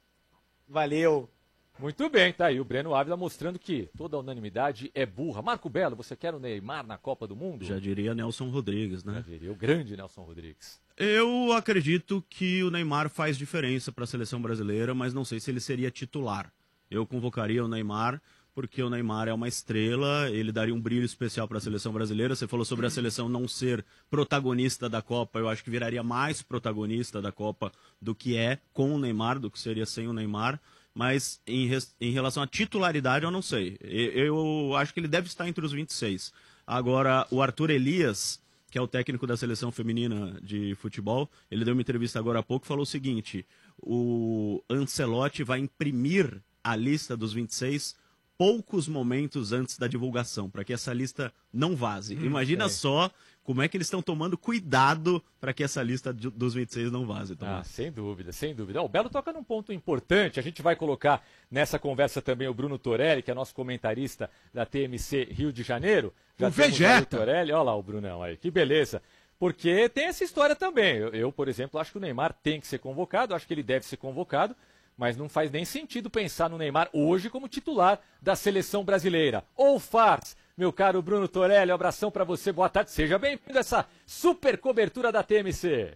Valeu. Muito bem, tá aí o Breno Ávila mostrando que toda unanimidade é burra. Marco Belo, você quer o Neymar na Copa do Mundo? Já diria Nelson Rodrigues, né? Já diria o grande Nelson Rodrigues. Eu acredito que o Neymar faz diferença para a seleção brasileira, mas não sei se ele seria titular. Eu convocaria o Neymar porque o Neymar é uma estrela, ele daria um brilho especial para a seleção brasileira. Você falou sobre a seleção não ser protagonista da Copa, eu acho que viraria mais protagonista da Copa do que é com o Neymar, do que seria sem o Neymar. Mas em, em relação à titularidade, eu não sei. Eu, eu acho que ele deve estar entre os vinte e seis. Agora, o Arthur Elias, que é o técnico da seleção feminina de futebol, ele deu uma entrevista agora há pouco e falou o seguinte: o Ancelotti vai imprimir a lista dos vinte e seis poucos momentos antes da divulgação, para que essa lista não vaze. Hum, Imagina é. só como é que eles estão tomando cuidado para que essa lista de, dos vinte e seis não vaze. Ah, sem dúvida, sem dúvida. O Belo toca num ponto importante. A gente vai colocar nessa conversa também o Bruno Torelli, que é nosso comentarista da T M C Rio de Janeiro. Já o Vegeta. O Torelli, olha lá o Brunão aí, que beleza. Porque tem essa história também. Eu, eu, por exemplo, acho que o Neymar tem que ser convocado, acho que ele deve ser convocado, mas não faz nem sentido pensar no Neymar hoje como titular da seleção brasileira. Ou faz, meu caro Bruno Torelli, um abração para você, boa tarde, seja bem-vindo a essa super cobertura da T M C.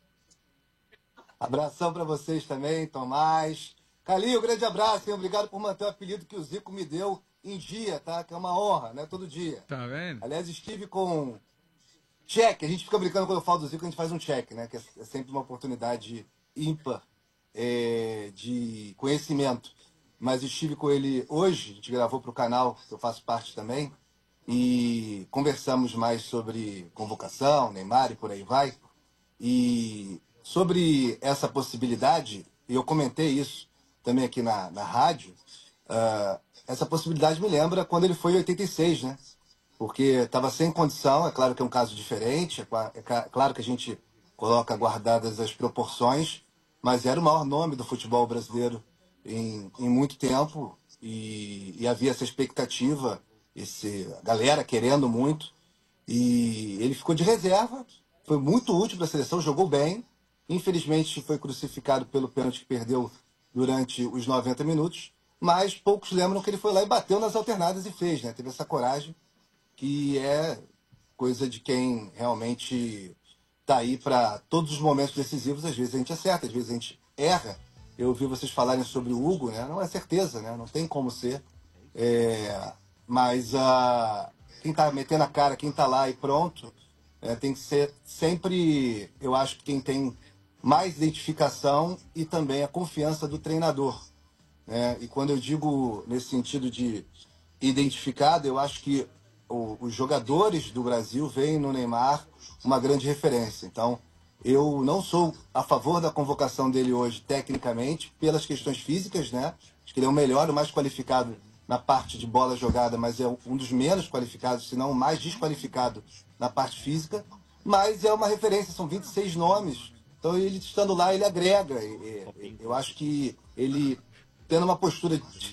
Abração para vocês também, Tomás. Calinho, um grande abraço, hein? Obrigado por manter o apelido que o Zico me deu em dia, tá? Que é uma honra, né? Todo dia. Tá vendo? Aliás, estive com cheque, a gente fica brincando quando eu falo do Zico, a gente faz um cheque, né? Que é sempre uma oportunidade ímpar. É, de conhecimento, mas estive com ele hoje, a gente gravou para o canal, que eu faço parte também, e conversamos mais sobre convocação, Neymar e por aí vai, e sobre essa possibilidade, e eu comentei isso também aqui na, na rádio, uh, essa possibilidade me lembra quando ele foi em oitenta e seis, né? Porque estava sem condição, é claro que é um caso diferente, é, é claro que a gente coloca guardadas as proporções, mas era o maior nome do futebol brasileiro em, em muito tempo e, e havia essa expectativa, esse, a galera querendo muito, e ele ficou de reserva, foi muito útil para a seleção, jogou bem, infelizmente foi crucificado pelo pênalti que perdeu durante os noventa minutos, mas poucos lembram que ele foi lá e bateu nas alternadas e fez, né? Teve essa coragem que é coisa de quem realmente tá aí para todos os momentos decisivos. Às vezes a gente acerta, às vezes a gente erra. Eu ouvi vocês falarem sobre o Hugo, né? Não é certeza, né? Não tem como ser. É... Mas uh... quem tá metendo a cara, quem tá lá e pronto, é, tem que ser sempre, eu acho que quem tem mais identificação e também a confiança do treinador. Né? E quando eu digo nesse sentido de identificado, eu acho que o, os jogadores do Brasil veem no Neymar uma grande referência. Então, eu não sou a favor da convocação dele hoje, tecnicamente, pelas questões físicas, né? Acho que ele é o melhor, o mais qualificado na parte de bola jogada, mas é um dos menos qualificados, se não o mais desqualificado na parte física. Mas é uma referência, são vinte e seis nomes. Então, ele estando lá, ele agrega. Eu acho que ele, tendo uma postura de,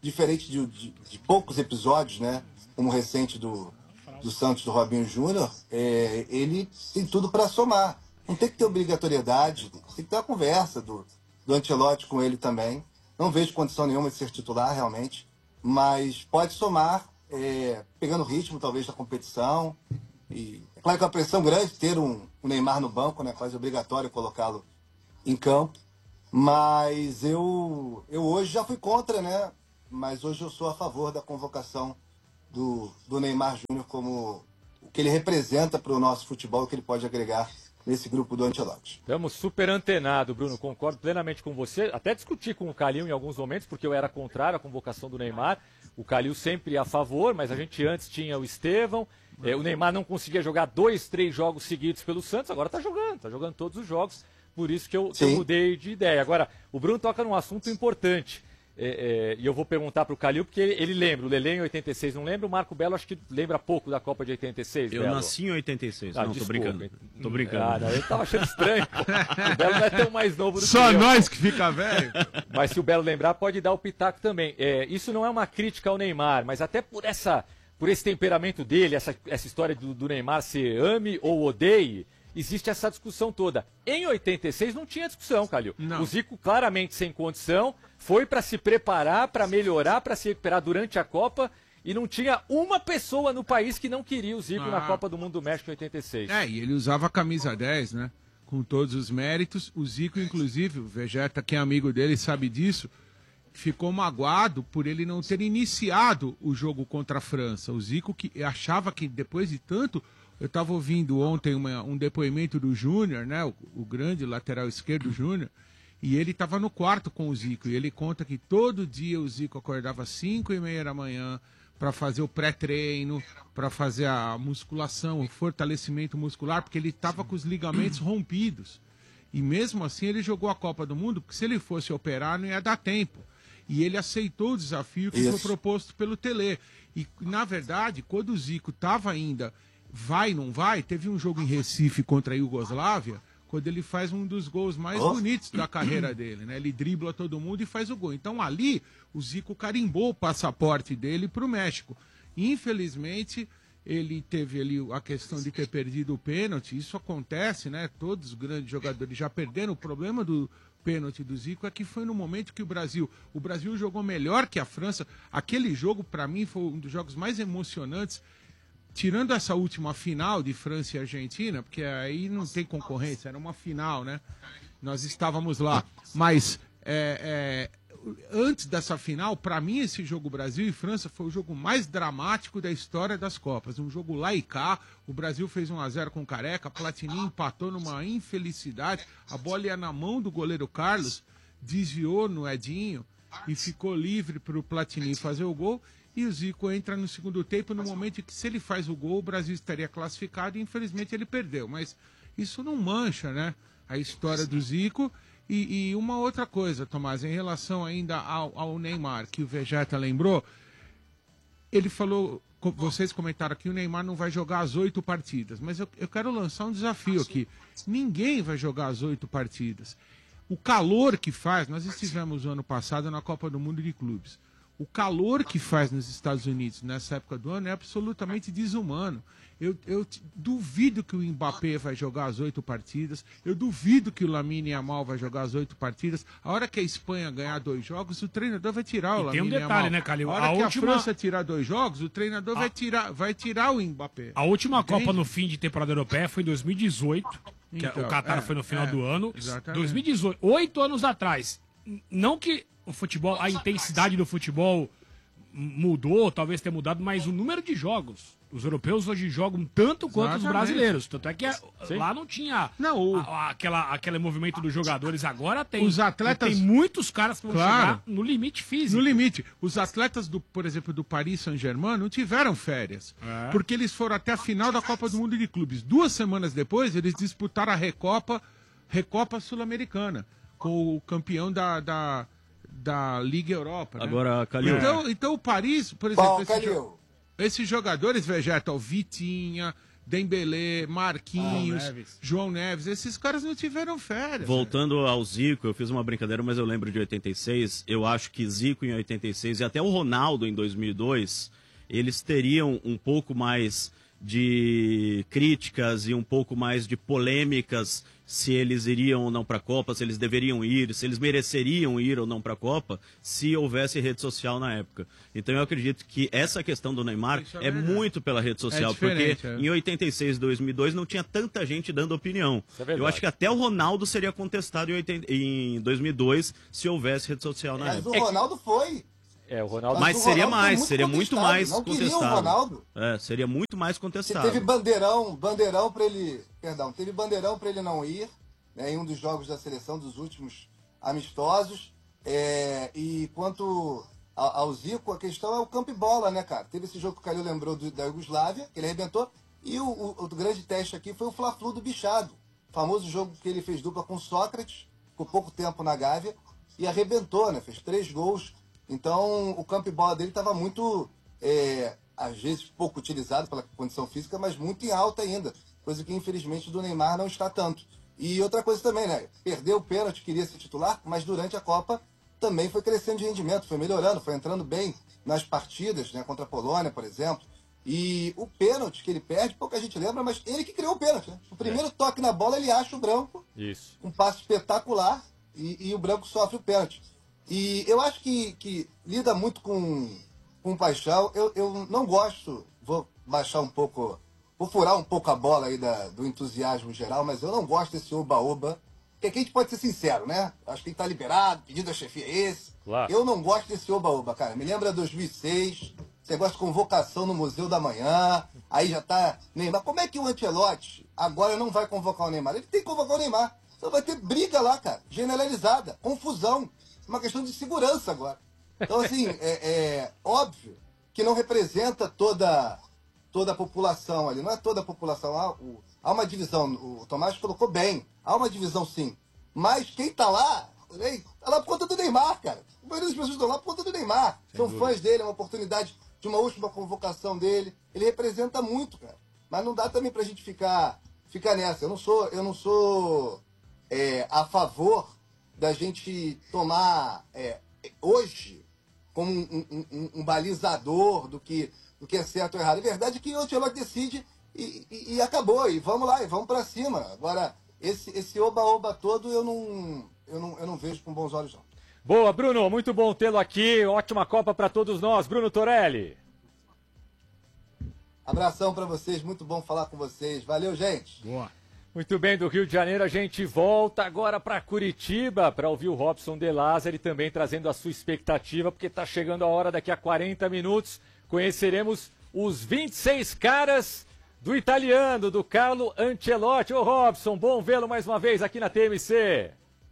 diferente de, de, de poucos episódios, né? Como o recente do, do Santos, do Robinho Júnior, é, ele tem tudo para somar. Não tem que ter obrigatoriedade, tem que ter uma conversa do, do Ancelotti com ele também. Não vejo condição nenhuma de ser titular, realmente, mas pode somar, é, pegando o ritmo, talvez, da competição. E é claro que é uma pressão grande ter um, um Neymar no banco, né? Quase obrigatório colocá-lo em campo. Mas eu, eu hoje já fui contra, né? Mas hoje eu sou a favor da convocação do, do Neymar Júnior como o que ele representa para o nosso futebol, o que ele pode agregar nesse grupo do Ancelotti. Estamos super antenados, Bruno, concordo plenamente com você. Até discuti com o Calil em alguns momentos, porque eu era contrário à convocação do Neymar. O Calil sempre a favor, mas a gente antes tinha o Estevão. É, o Neymar não conseguia jogar dois, três jogos seguidos pelo Santos, agora está jogando, está jogando todos os jogos. Por isso que eu, que eu mudei de ideia. Agora, o Bruno toca num assunto importante. É, é, e eu vou perguntar para o Calil, porque ele, ele lembra. O Lelê em oitenta e seis não lembra, o Marco Belo acho que lembra pouco da Copa de oitenta e seis. Eu Belo. nasci em oitenta e seis, Ah, não, desculpa. tô brincando. Tô brincando. Ah, não, eu tava achando estranho. Pô. O Belo não é tão mais novo do Só que eu. nós que fica velho. Mas se o Belo lembrar, pode dar o pitaco também. É, isso não é uma crítica ao Neymar, mas até por essa, por esse temperamento dele, essa, essa história do, do Neymar se ame ou odeie, existe essa discussão toda. Em oitenta e seis não tinha discussão, Calil. Não. O Zico claramente sem condição, foi para se preparar, para melhorar, para se recuperar durante a Copa, e não tinha uma pessoa no país que não queria o Zico Ah. na Copa do Mundo do México em oitenta e seis. É, e ele usava a camisa dez, né? Com todos os méritos. O Zico, inclusive, o Vegeta, que é amigo dele, sabe disso, ficou magoado por ele não ter iniciado o jogo contra a França. O Zico que achava que depois de tanto... Eu estava ouvindo ontem uma, um depoimento do Júnior, né? O, o grande lateral esquerdo Júnior, e ele estava no quarto com o Zico. E ele conta que todo dia o Zico acordava às cinco e meia da manhã para fazer o pré-treino, para fazer a musculação, o fortalecimento muscular, porque ele estava com os ligamentos rompidos. E mesmo assim ele jogou a Copa do Mundo, porque se ele fosse operar não ia dar tempo. E ele aceitou o desafio que Isso. foi proposto pelo Tele. E, na verdade, quando o Zico estava ainda... vai, não vai, teve um jogo em Recife contra a Iugoslávia, quando ele faz um dos gols mais Oh. bonitos da carreira dele, né? Ele dribla todo mundo e faz o gol. Então ali, o Zico carimbou o passaporte dele para o México. Infelizmente, ele teve ali a questão de ter perdido o pênalti. Isso acontece, né? Todos os grandes jogadores já perderam. O problema do pênalti do Zico é que foi no momento que o Brasil... O Brasil jogou melhor que a França. Aquele jogo, para mim, foi um dos jogos mais emocionantes. Tirando essa última final de França e Argentina, porque aí não tem concorrência, era uma final, né? Nós estávamos lá. Mas é, é, antes dessa final, para mim, esse jogo Brasil e França foi o jogo mais dramático da história das Copas. Um jogo lá e cá, o Brasil fez um a zero com o Careca, Platini empatou numa infelicidade, a bola ia na mão do goleiro Carlos, desviou no Edinho e ficou livre para o Platini fazer o gol. E o Zico entra no segundo tempo no momento em que, se ele faz o gol, o Brasil estaria classificado e, infelizmente, ele perdeu. Mas isso não mancha, né, a história do Zico. E, e uma outra coisa, Tomás, em relação ainda ao, ao Neymar, que o Vegeta lembrou, ele falou, vocês comentaram aqui, o Neymar não vai jogar as oito partidas. Mas eu, eu quero lançar um desafio aqui. Ninguém vai jogar as oito partidas. O calor que faz, nós estivemos no ano passado na Copa do Mundo de Clubes. O calor que faz nos Estados Unidos nessa época do ano é absolutamente desumano. Eu, eu duvido que o Mbappé vai jogar as oito partidas. Eu duvido que o Lamine Yamal vai jogar as oito partidas. A hora que a Espanha ganhar dois jogos, o treinador vai tirar o E tem Lamine um detalhe, Yamal. né, Calil? A hora A que última- a França tirar dois jogos, o treinador vai, tirar, vai tirar o Mbappé. A última Entende? Copa no fim de temporada europeia foi em dois mil e dezoito, que Então, o Qatar é, foi no final é, do ano. exatamente. dois mil e dezoito, oito anos atrás. N- Não que o futebol, a intensidade do futebol mudou, talvez tenha mudado, mas o número de jogos. Os europeus hoje jogam tanto quanto os Exatamente. brasileiros. Tanto é que a- Sim. lá não tinha Não, o- a- a- aquela, aquele movimento dos jogadores. Agora tem. Os atletas- E tem muitos caras que vão Claro. chegar no limite físico. No limite. Os atletas, do, por exemplo, do Paris Saint-Germain não tiveram férias. É. Porque eles foram até a final da Copa do Mundo de Clubes. Duas semanas depois, eles disputaram a Recopa, Recopa Sul-Americana, com o campeão da, da, da Liga Europa. Né? Agora, Calil. Então, então o Paris, por exemplo, Bom, esse Calil. jo- esses jogadores, Vegeta, o Vitinha, Dembélé, Marquinhos, João Neves. João Neves, esses caras não tiveram férias. Voltando ao Zico, eu fiz uma brincadeira, mas eu lembro de oitenta e seis. Eu acho que Zico em oitenta e seis e até o Ronaldo em dois mil e dois, eles teriam um pouco mais de críticas e um pouco mais de polêmicas se eles iriam ou não para a Copa, se eles deveriam ir, se eles mereceriam ir ou não para a Copa, se houvesse rede social na época. Então eu acredito que essa questão do Neymar Isso é é, verdade. muito pela rede social, É diferente, porque é. em oitenta e seis, dois mil e dois não tinha tanta gente dando opinião. Isso é verdade. Eu acho que até o Ronaldo seria contestado em, oitenta em dois mil e dois se houvesse rede social na Mas época. o Ronaldo foi. É, o Ronaldo... Mas o seria Ronaldo foi mais, muito seria muito contestado, mais não queria o contestado. Ronaldo. É, seria muito mais Você contestado. teve bandeirão, bandeirão para ele, perdão, teve bandeirão para ele não ir, né, em um dos jogos da seleção dos últimos amistosos. É, e quanto ao, ao Zico, a questão é o campo e bola, né, cara? Teve esse jogo que o Calil lembrou do, da Iugoslávia, que ele arrebentou, e o, o, o grande teste aqui foi o Fla-Flu do Bichado, famoso jogo que ele fez dupla com Sócrates, ficou pouco tempo na Gávea e arrebentou, né? Fez três gols. Então, o campo e bola dele estava muito, é, às vezes, pouco utilizado pela condição física, mas muito em alta ainda. Coisa que, infelizmente, do Neymar não está tanto. E outra coisa também, né? Perdeu o pênalti, queria ser titular, mas durante a Copa também foi crescendo de rendimento, foi melhorando, foi entrando bem nas partidas, né? Contra a Polônia, por exemplo. E o pênalti que ele perde, pouca gente lembra, mas ele que criou o pênalti, né? O primeiro é. toque na bola, ele acha o Branco. Isso. Um passe espetacular e, e o Branco sofre o pênalti. E eu acho que, que lida muito com, com paixão. Eu, eu não gosto, vou baixar um pouco, vou furar um pouco a bola aí da, do entusiasmo geral, mas eu não gosto desse oba-oba. Porque aqui a gente pode ser sincero, né? Acho que ele tá liberado, pedido da chefia é esse. Claro. Eu não gosto desse oba-oba, cara. Me lembra dois mil e seis, você gosta de convocação no Museu da Manhã, aí já tá Neymar. Como é que o Ancelotti agora não vai convocar o Neymar? Ele tem que convocar o Neymar. Então vai ter briga lá, cara, generalizada, confusão. Uma questão de segurança agora. Então, assim, é, é óbvio que não representa toda, toda a população ali. Não é toda a população. Há, o, há uma divisão, o Tomás colocou bem. Há uma divisão, sim. Mas quem tá lá, tá lá por conta do Neymar, cara. A maioria das pessoas estão lá por conta do Neymar. Sem São dúvida. fãs dele, é uma oportunidade de uma última convocação dele. Ele representa muito, cara. Mas não dá também pra gente ficar, ficar nessa. Eu não sou, eu não sou é, a favor da gente tomar é, hoje como um, um, um, um balizador do que, do que é certo ou errado. A verdade é que o Ancelotti decide e, e, e acabou, e vamos lá, e vamos para cima. Agora, esse, esse oba-oba todo eu não, eu, não, eu não vejo com bons olhos, não. Boa, Bruno, muito bom tê-lo aqui. Ótima Copa para todos nós. Bruno Torelli. Abração para vocês, muito bom falar com vocês. Valeu, gente. Boa. Muito bem, do Rio de Janeiro a gente volta agora para Curitiba para ouvir o Robson De Lázari também trazendo a sua expectativa, porque está chegando a hora, daqui a quarenta minutos, conheceremos os vinte e seis caras do italiano, do Carlo Ancelotti. Ô Robson, bom vê-lo mais uma vez aqui na T M C.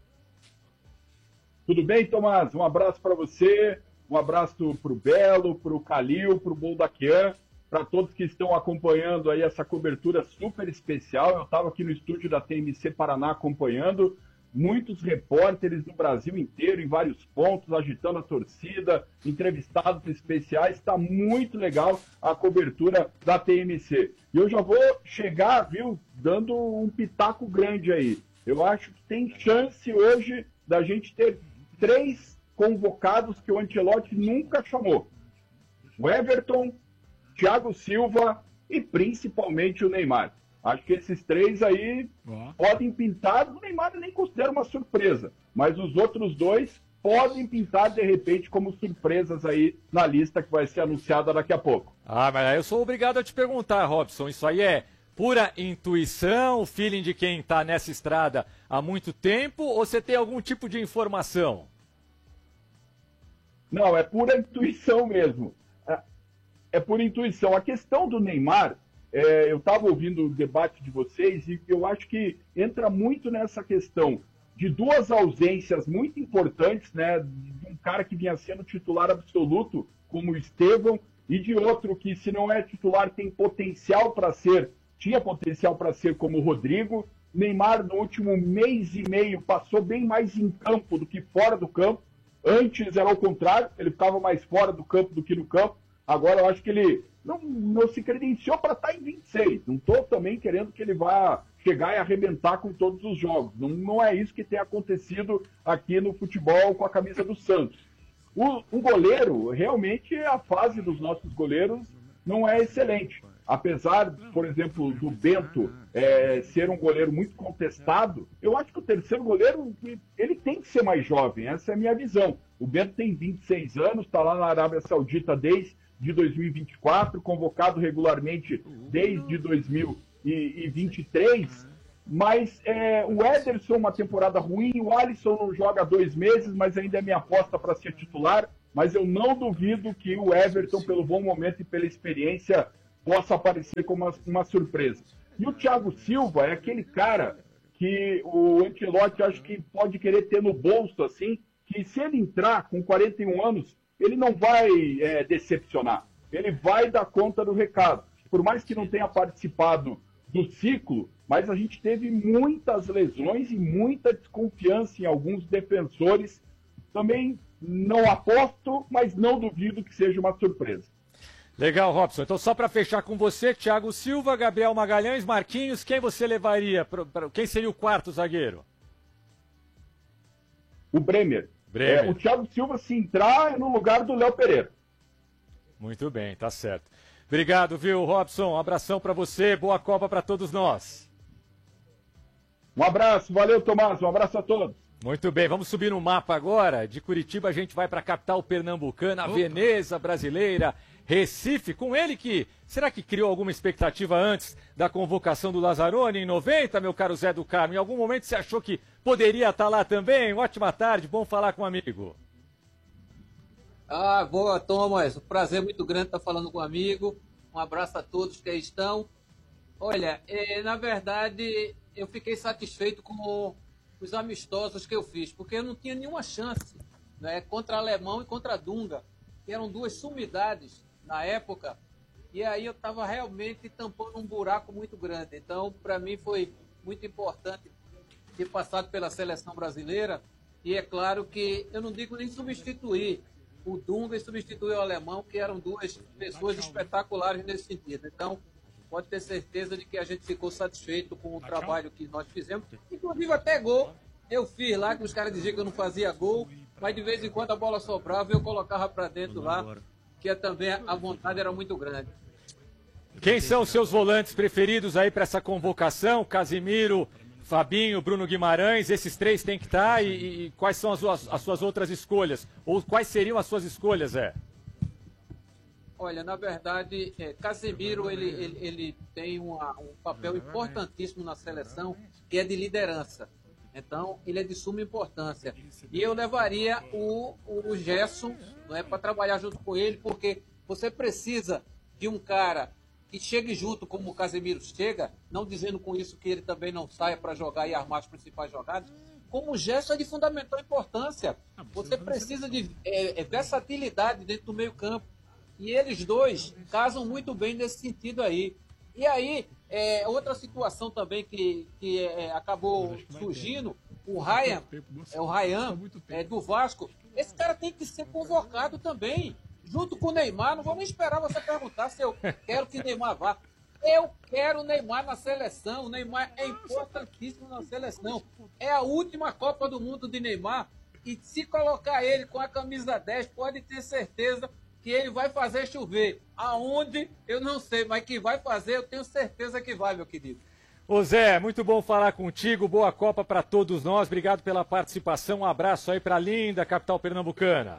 Tudo bem, Tomás? Um abraço para você, um abraço para o Belo, para o Calil, para o Boldaquian, para todos que estão acompanhando aí essa cobertura super especial. Eu estava aqui no estúdio da T M C Paraná acompanhando, muitos repórteres do Brasil inteiro, em vários pontos, agitando a torcida, entrevistados especiais. Está muito legal a cobertura da T M C. E eu já vou chegar, viu, dando um pitaco grande aí. Eu acho que tem chance hoje da gente ter três convocados que o Ancelotti nunca chamou. O Everton, Thiago Silva e principalmente o Neymar. Acho que esses três aí oh. podem pintar. O Neymar eu nem considero uma surpresa, mas os outros dois podem pintar de repente como surpresas aí na lista que vai ser anunciada daqui a pouco. Ah, mas aí eu sou obrigado a te perguntar, Robson, isso aí é pura intuição, feeling de quem está nessa estrada há muito tempo, ou você tem algum tipo de informação? Não, é pura intuição mesmo. É por intuição. A questão do Neymar, é, eu estava ouvindo o debate de vocês e eu acho que entra muito nessa questão de duas ausências muito importantes, né? De um cara que vinha sendo titular absoluto, como o Estevão, e de outro que, se não é titular, tem potencial para ser, tinha potencial para ser como o Rodrigo. Neymar, no último mês e meio, passou bem mais em campo do que fora do campo. Antes era o contrário, ele ficava mais fora do campo do que no campo. Agora eu acho que ele não, não se credenciou para estar em vinte e seis. Não estou também querendo que ele vá chegar e arrebentar com todos os jogos. Não, não é isso que tem acontecido aqui no futebol com a camisa do Santos. O, o goleiro, realmente a fase dos nossos goleiros não é excelente. Apesar, por exemplo, do Bento é, ser um goleiro muito contestado, eu acho que o terceiro goleiro ele tem que ser mais jovem. Essa é a minha visão. O Bento tem vinte e seis anos, está lá na Arábia Saudita desde de dois mil e vinte e quatro, convocado regularmente desde dois mil e vinte e três, mas é, o Ederson uma temporada ruim, o Alisson não joga há dois meses, mas ainda é minha aposta para ser titular, mas eu não duvido que o Everton, pelo bom momento e pela experiência, possa aparecer como uma, uma surpresa. E o Thiago Silva é aquele cara que o Ancelotti acho que pode querer ter no bolso, assim, que se ele entrar com quarenta e um anos, ele não vai é, decepcionar, ele vai dar conta do recado. Por mais que não tenha participado do ciclo, mas a gente teve muitas lesões e muita desconfiança em alguns defensores. Também não aposto, mas não duvido que seja uma surpresa. Legal, Robson. Então, só para fechar com você, Thiago Silva, Gabriel Magalhães, Marquinhos, quem você levaria? Pra, pra, quem seria o quarto zagueiro? O Bremer. Bremer. É, o Thiago Silva, se entrar, é no lugar do Léo Pereira. Muito bem, tá certo. Obrigado, viu, Robson? Um abração para você, boa Copa para todos nós. Um abraço, valeu, Tomás, um abraço a todos. Muito bem, vamos subir no mapa agora. De Curitiba a gente vai para a capital pernambucana, Opa. Veneza brasileira, Recife, com ele que, será que criou alguma expectativa antes da convocação do Lazzaroni em noventa, meu caro Zé do Carmo? Em algum momento você achou que poderia estar lá também? Ótima tarde, bom falar com um amigo. Ah, boa, Thomas. Um prazer muito grande estar falando com um amigo. Um abraço a todos que aí estão. Olha, é, na verdade, eu fiquei satisfeito com os amistosos que eu fiz, porque eu não tinha nenhuma chance, né, contra Alemão e contra Dunga, que eram duas sumidades na época, e aí eu estava realmente tampando um buraco muito grande. Então, para mim, foi muito importante ter passado pela seleção brasileira, e é claro que eu não digo nem substituir o Dunga e substituir o Alemão, que eram duas pessoas espetaculares nesse sentido. Então, pode ter certeza de que a gente ficou satisfeito com o trabalho que nós fizemos. Inclusive até gol eu fiz lá, que os caras diziam que eu não fazia gol, mas de vez em quando a bola sobrava e eu colocava para dentro lá, que também a vontade era muito grande. Quem são os seus volantes preferidos aí para essa convocação? Casimiro, Fabinho, Bruno Guimarães, esses três têm que estar, e, e quais são as suas, as suas outras escolhas? Ou quais seriam as suas escolhas, Zé? Olha, na verdade, é, Casemiro ele, ele, ele tem uma, um papel importantíssimo na seleção, que é de liderança. Então, ele é de suma importância. E eu levaria o, o Gerson, não é, para trabalhar junto com ele, porque você precisa de um cara que chegue junto como o Casemiro chega, não dizendo com isso que ele também não saia para jogar e armar as principais jogadas, como o Gerson é de fundamental importância. Você precisa de é, é, versatilidade dentro do meio campo. E eles dois casam muito bem nesse sentido aí. E aí, é, outra situação também que, que é, acabou surgindo, o Ryan, é, o Ryan é, do Vasco, esse cara tem que ser convocado também, junto com o Neymar. Não vou nem esperar você perguntar se eu quero que o Neymar vá. Eu quero o Neymar na seleção. O Neymar é importantíssimo na seleção. É a última Copa do Mundo de Neymar. E se colocar ele com a camisa dez, pode ter certeza que ele vai fazer chover. Aonde, eu não sei, mas que vai fazer, eu tenho certeza que vai, meu querido. Ô Zé, muito bom falar contigo, boa Copa para todos nós, obrigado pela participação, um abraço aí para a linda capital pernambucana.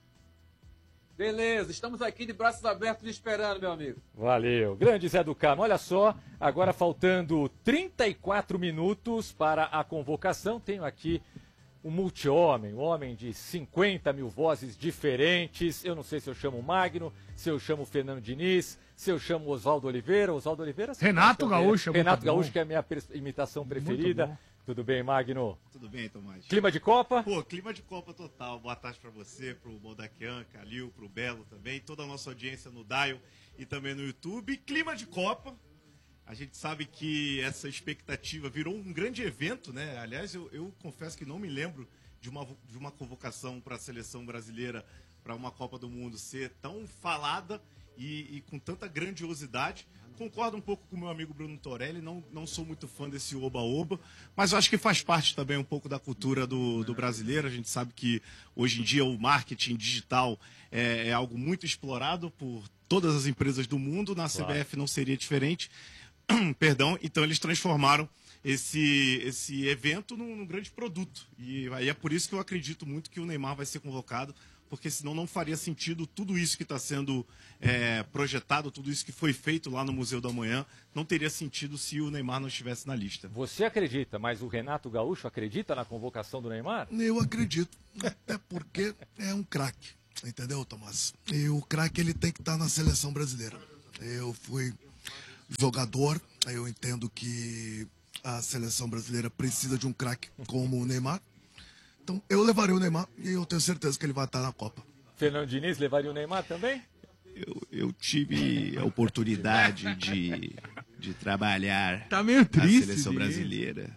Beleza, estamos aqui de braços abertos esperando, meu amigo. Valeu, grande Zé do Carmo. Olha só, agora faltando trinta e quatro minutos para a convocação, tenho aqui um multi-homem, um homem de cinquenta mil vozes diferentes. Eu não sei se eu chamo Magno, se eu chamo Fernando Diniz, se eu chamo Oswaldo Oliveira. Oswaldo Oliveira? Renato Gaúcho. Renato Gaúcho, que é a minha imitação preferida. Tudo bem, Magno? Tudo bem, Tomás. Clima de Copa? Pô, clima de Copa total. Boa tarde para você, pro Moldaquian, Calil, pro Belo também, toda a nossa audiência no Dial e também no YouTube. Clima de Copa. A gente sabe que essa expectativa virou um grande evento, né? Aliás, eu, eu confesso que não me lembro de uma, de uma convocação para a seleção brasileira para uma Copa do Mundo ser tão falada e, e com tanta grandiosidade. Concordo um pouco com o meu amigo Bruno Torelli, não, não sou muito fã desse oba-oba, mas eu acho que faz parte também um pouco da cultura do, do brasileiro. A gente sabe que hoje em dia o marketing digital é, é algo muito explorado por todas as empresas do mundo, na C B F não seria diferente. Perdão, então eles transformaram esse, esse evento num, num grande produto. E aí é por isso que eu acredito muito que o Neymar vai ser convocado, porque senão não faria sentido tudo isso que está sendo é, projetado, tudo isso que foi feito lá no Museu da Manhã, não teria sentido se o Neymar não estivesse na lista. Você acredita, mas o Renato Gaúcho acredita na convocação do Neymar? Eu acredito, até porque é um craque, entendeu, Tomás? E o craque ele tem que estar na seleção brasileira. Eu fui jogador, eu entendo que a seleção brasileira precisa de um craque como o Neymar. Então, eu levaria o Neymar e eu tenho certeza que ele vai estar na Copa. Fernando Diniz levaria o Neymar também? Eu, eu tive a oportunidade de, de trabalhar tá meio triste, na seleção brasileira.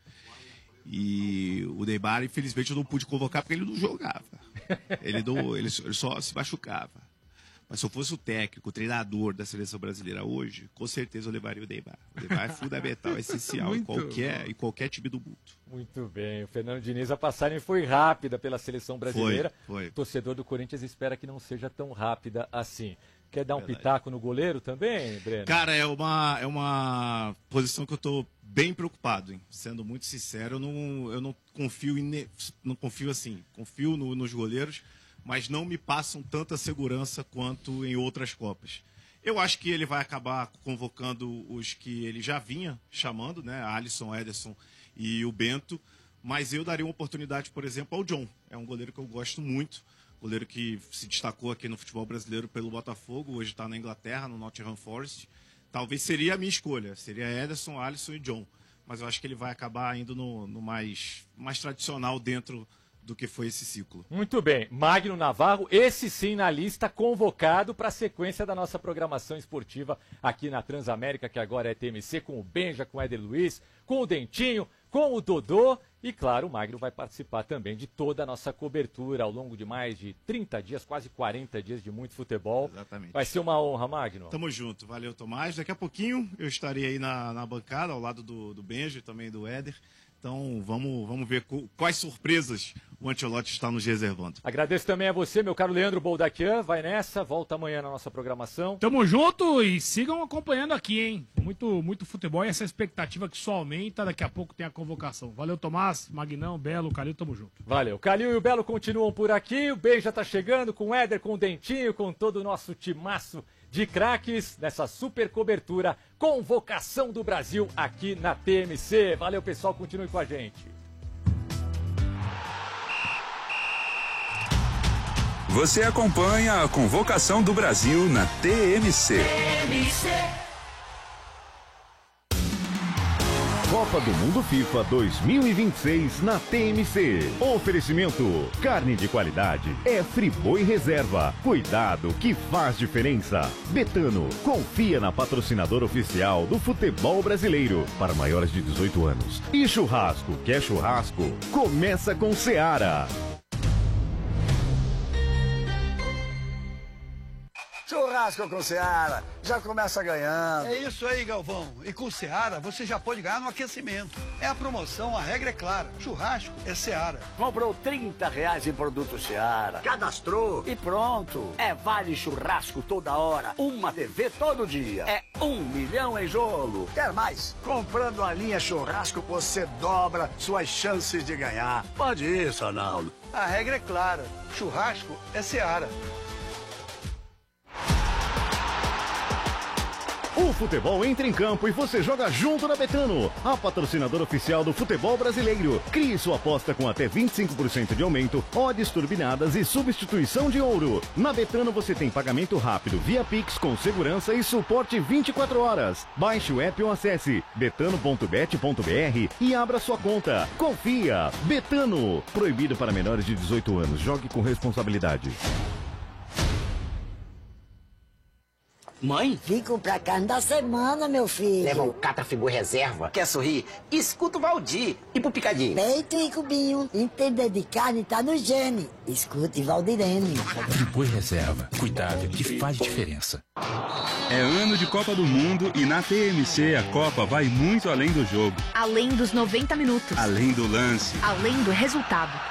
E o Neymar, infelizmente, eu não pude convocar porque ele não jogava. Ele, não, ele só se machucava. Mas se eu fosse o técnico, o treinador da seleção brasileira hoje, com certeza eu levaria o Neymar. O Neymar é fundamental, é essencial em qualquer, em qualquer time do mundo. Muito bem. O Fernando Diniz, a passagem foi rápida pela seleção brasileira. Foi, foi. O torcedor do Corinthians espera que não seja tão rápida assim. Quer dar um Verdade. pitaco no goleiro também, Breno? Cara, é uma, é uma posição que eu estou bem preocupado, hein? Sendo muito sincero, eu não, eu não confio em, não confio assim, confio no, nos goleiros, mas não me passam tanta segurança quanto em outras Copas. Eu acho que ele vai acabar convocando os que ele já vinha chamando, né? Alisson, Ederson e o Bento, mas eu daria uma oportunidade, por exemplo, ao John. É um goleiro que eu gosto muito, goleiro que se destacou aqui no futebol brasileiro pelo Botafogo, hoje está na Inglaterra, no Nottingham Forest. Talvez seria a minha escolha, seria Ederson, Alisson e John, mas eu acho que ele vai acabar indo no, no mais, mais tradicional dentro do que foi esse ciclo. Muito bem. Magno Navarro, esse sim na lista, convocado para a sequência da nossa programação esportiva aqui na Transamérica, que agora é T M C, com o Benja, com o Éder Luiz, com o Dentinho, com o Dodô. E claro, o Magno vai participar também de toda a nossa cobertura ao longo de mais de trinta dias, quase quarenta dias de muito futebol. Exatamente. Vai ser uma honra, Magno. Tamo junto. Valeu, Tomás. Daqui a pouquinho eu estarei aí na, na bancada, ao lado do, do Benja e também do Éder. Então vamos, vamos ver quais surpresas o Ancelotti está nos reservando. Agradeço também a você, meu caro Leandro Boldaquian. Vai nessa, volta amanhã na nossa programação. Tamo junto e sigam acompanhando aqui, hein? Muito, muito futebol e essa expectativa que só aumenta. Daqui a pouco tem a convocação. Valeu, Tomás, Magnão, Belo, Calil, tamo junto. Valeu. Calil e o Belo continuam por aqui. O Ben já tá chegando com o Éder, com o Dentinho, com todo o nosso timaço de craques nessa super cobertura, convocação do Brasil aqui na T M C. Valeu, pessoal, continue com a gente. Você acompanha a convocação do Brasil na T M C. T M C. Copa do Mundo FIFA dois mil e vinte e seis na T M C. Oferecimento: carne de qualidade é Friboi Reserva. Cuidado que faz diferença. Betano, confia na patrocinadora oficial do futebol brasileiro para maiores de dezoito anos. E churrasco, quer churrasco? Começa com Seara. Churrasco com Seara, já começa ganhando. É isso aí, Galvão. E com Seara, você já pode ganhar no aquecimento. É a promoção, a regra é clara. Churrasco é Seara. Comprou trinta reais em produto Seara, cadastrou e pronto. É vale churrasco toda hora, uma T V todo dia. É um milhão em jogo. Quer mais? Comprando a linha churrasco, você dobra suas chances de ganhar. Pode isso, Arnaldo. A regra é clara. Churrasco é Seara. O futebol entra em campo e você joga junto na Betano, a patrocinadora oficial do futebol brasileiro. Crie sua aposta com até vinte e cinco por cento de aumento, odds turbinadas e substituição de ouro. Na Betano você tem pagamento rápido via Pix com segurança e suporte vinte e quatro horas. Baixe o app ou acesse betano ponto bet ponto br e abra sua conta. Confia! Betano. Proibido para menores de dezoito anos. Jogue com responsabilidade. Mãe? Vim comprar carne da semana, meu filho. Leva o Catafigu Reserva. Quer sorrir? Escuta o Valdir. E pro Picadinho? Peito e cubinho. Entender de carne tá no gene. Escute Valdirene. Friboi Reserva. Cuidado que faz diferença. É ano de Copa do Mundo e na T M C a Copa vai muito além do jogo. Além dos noventa minutos. Além do lance. Além do resultado.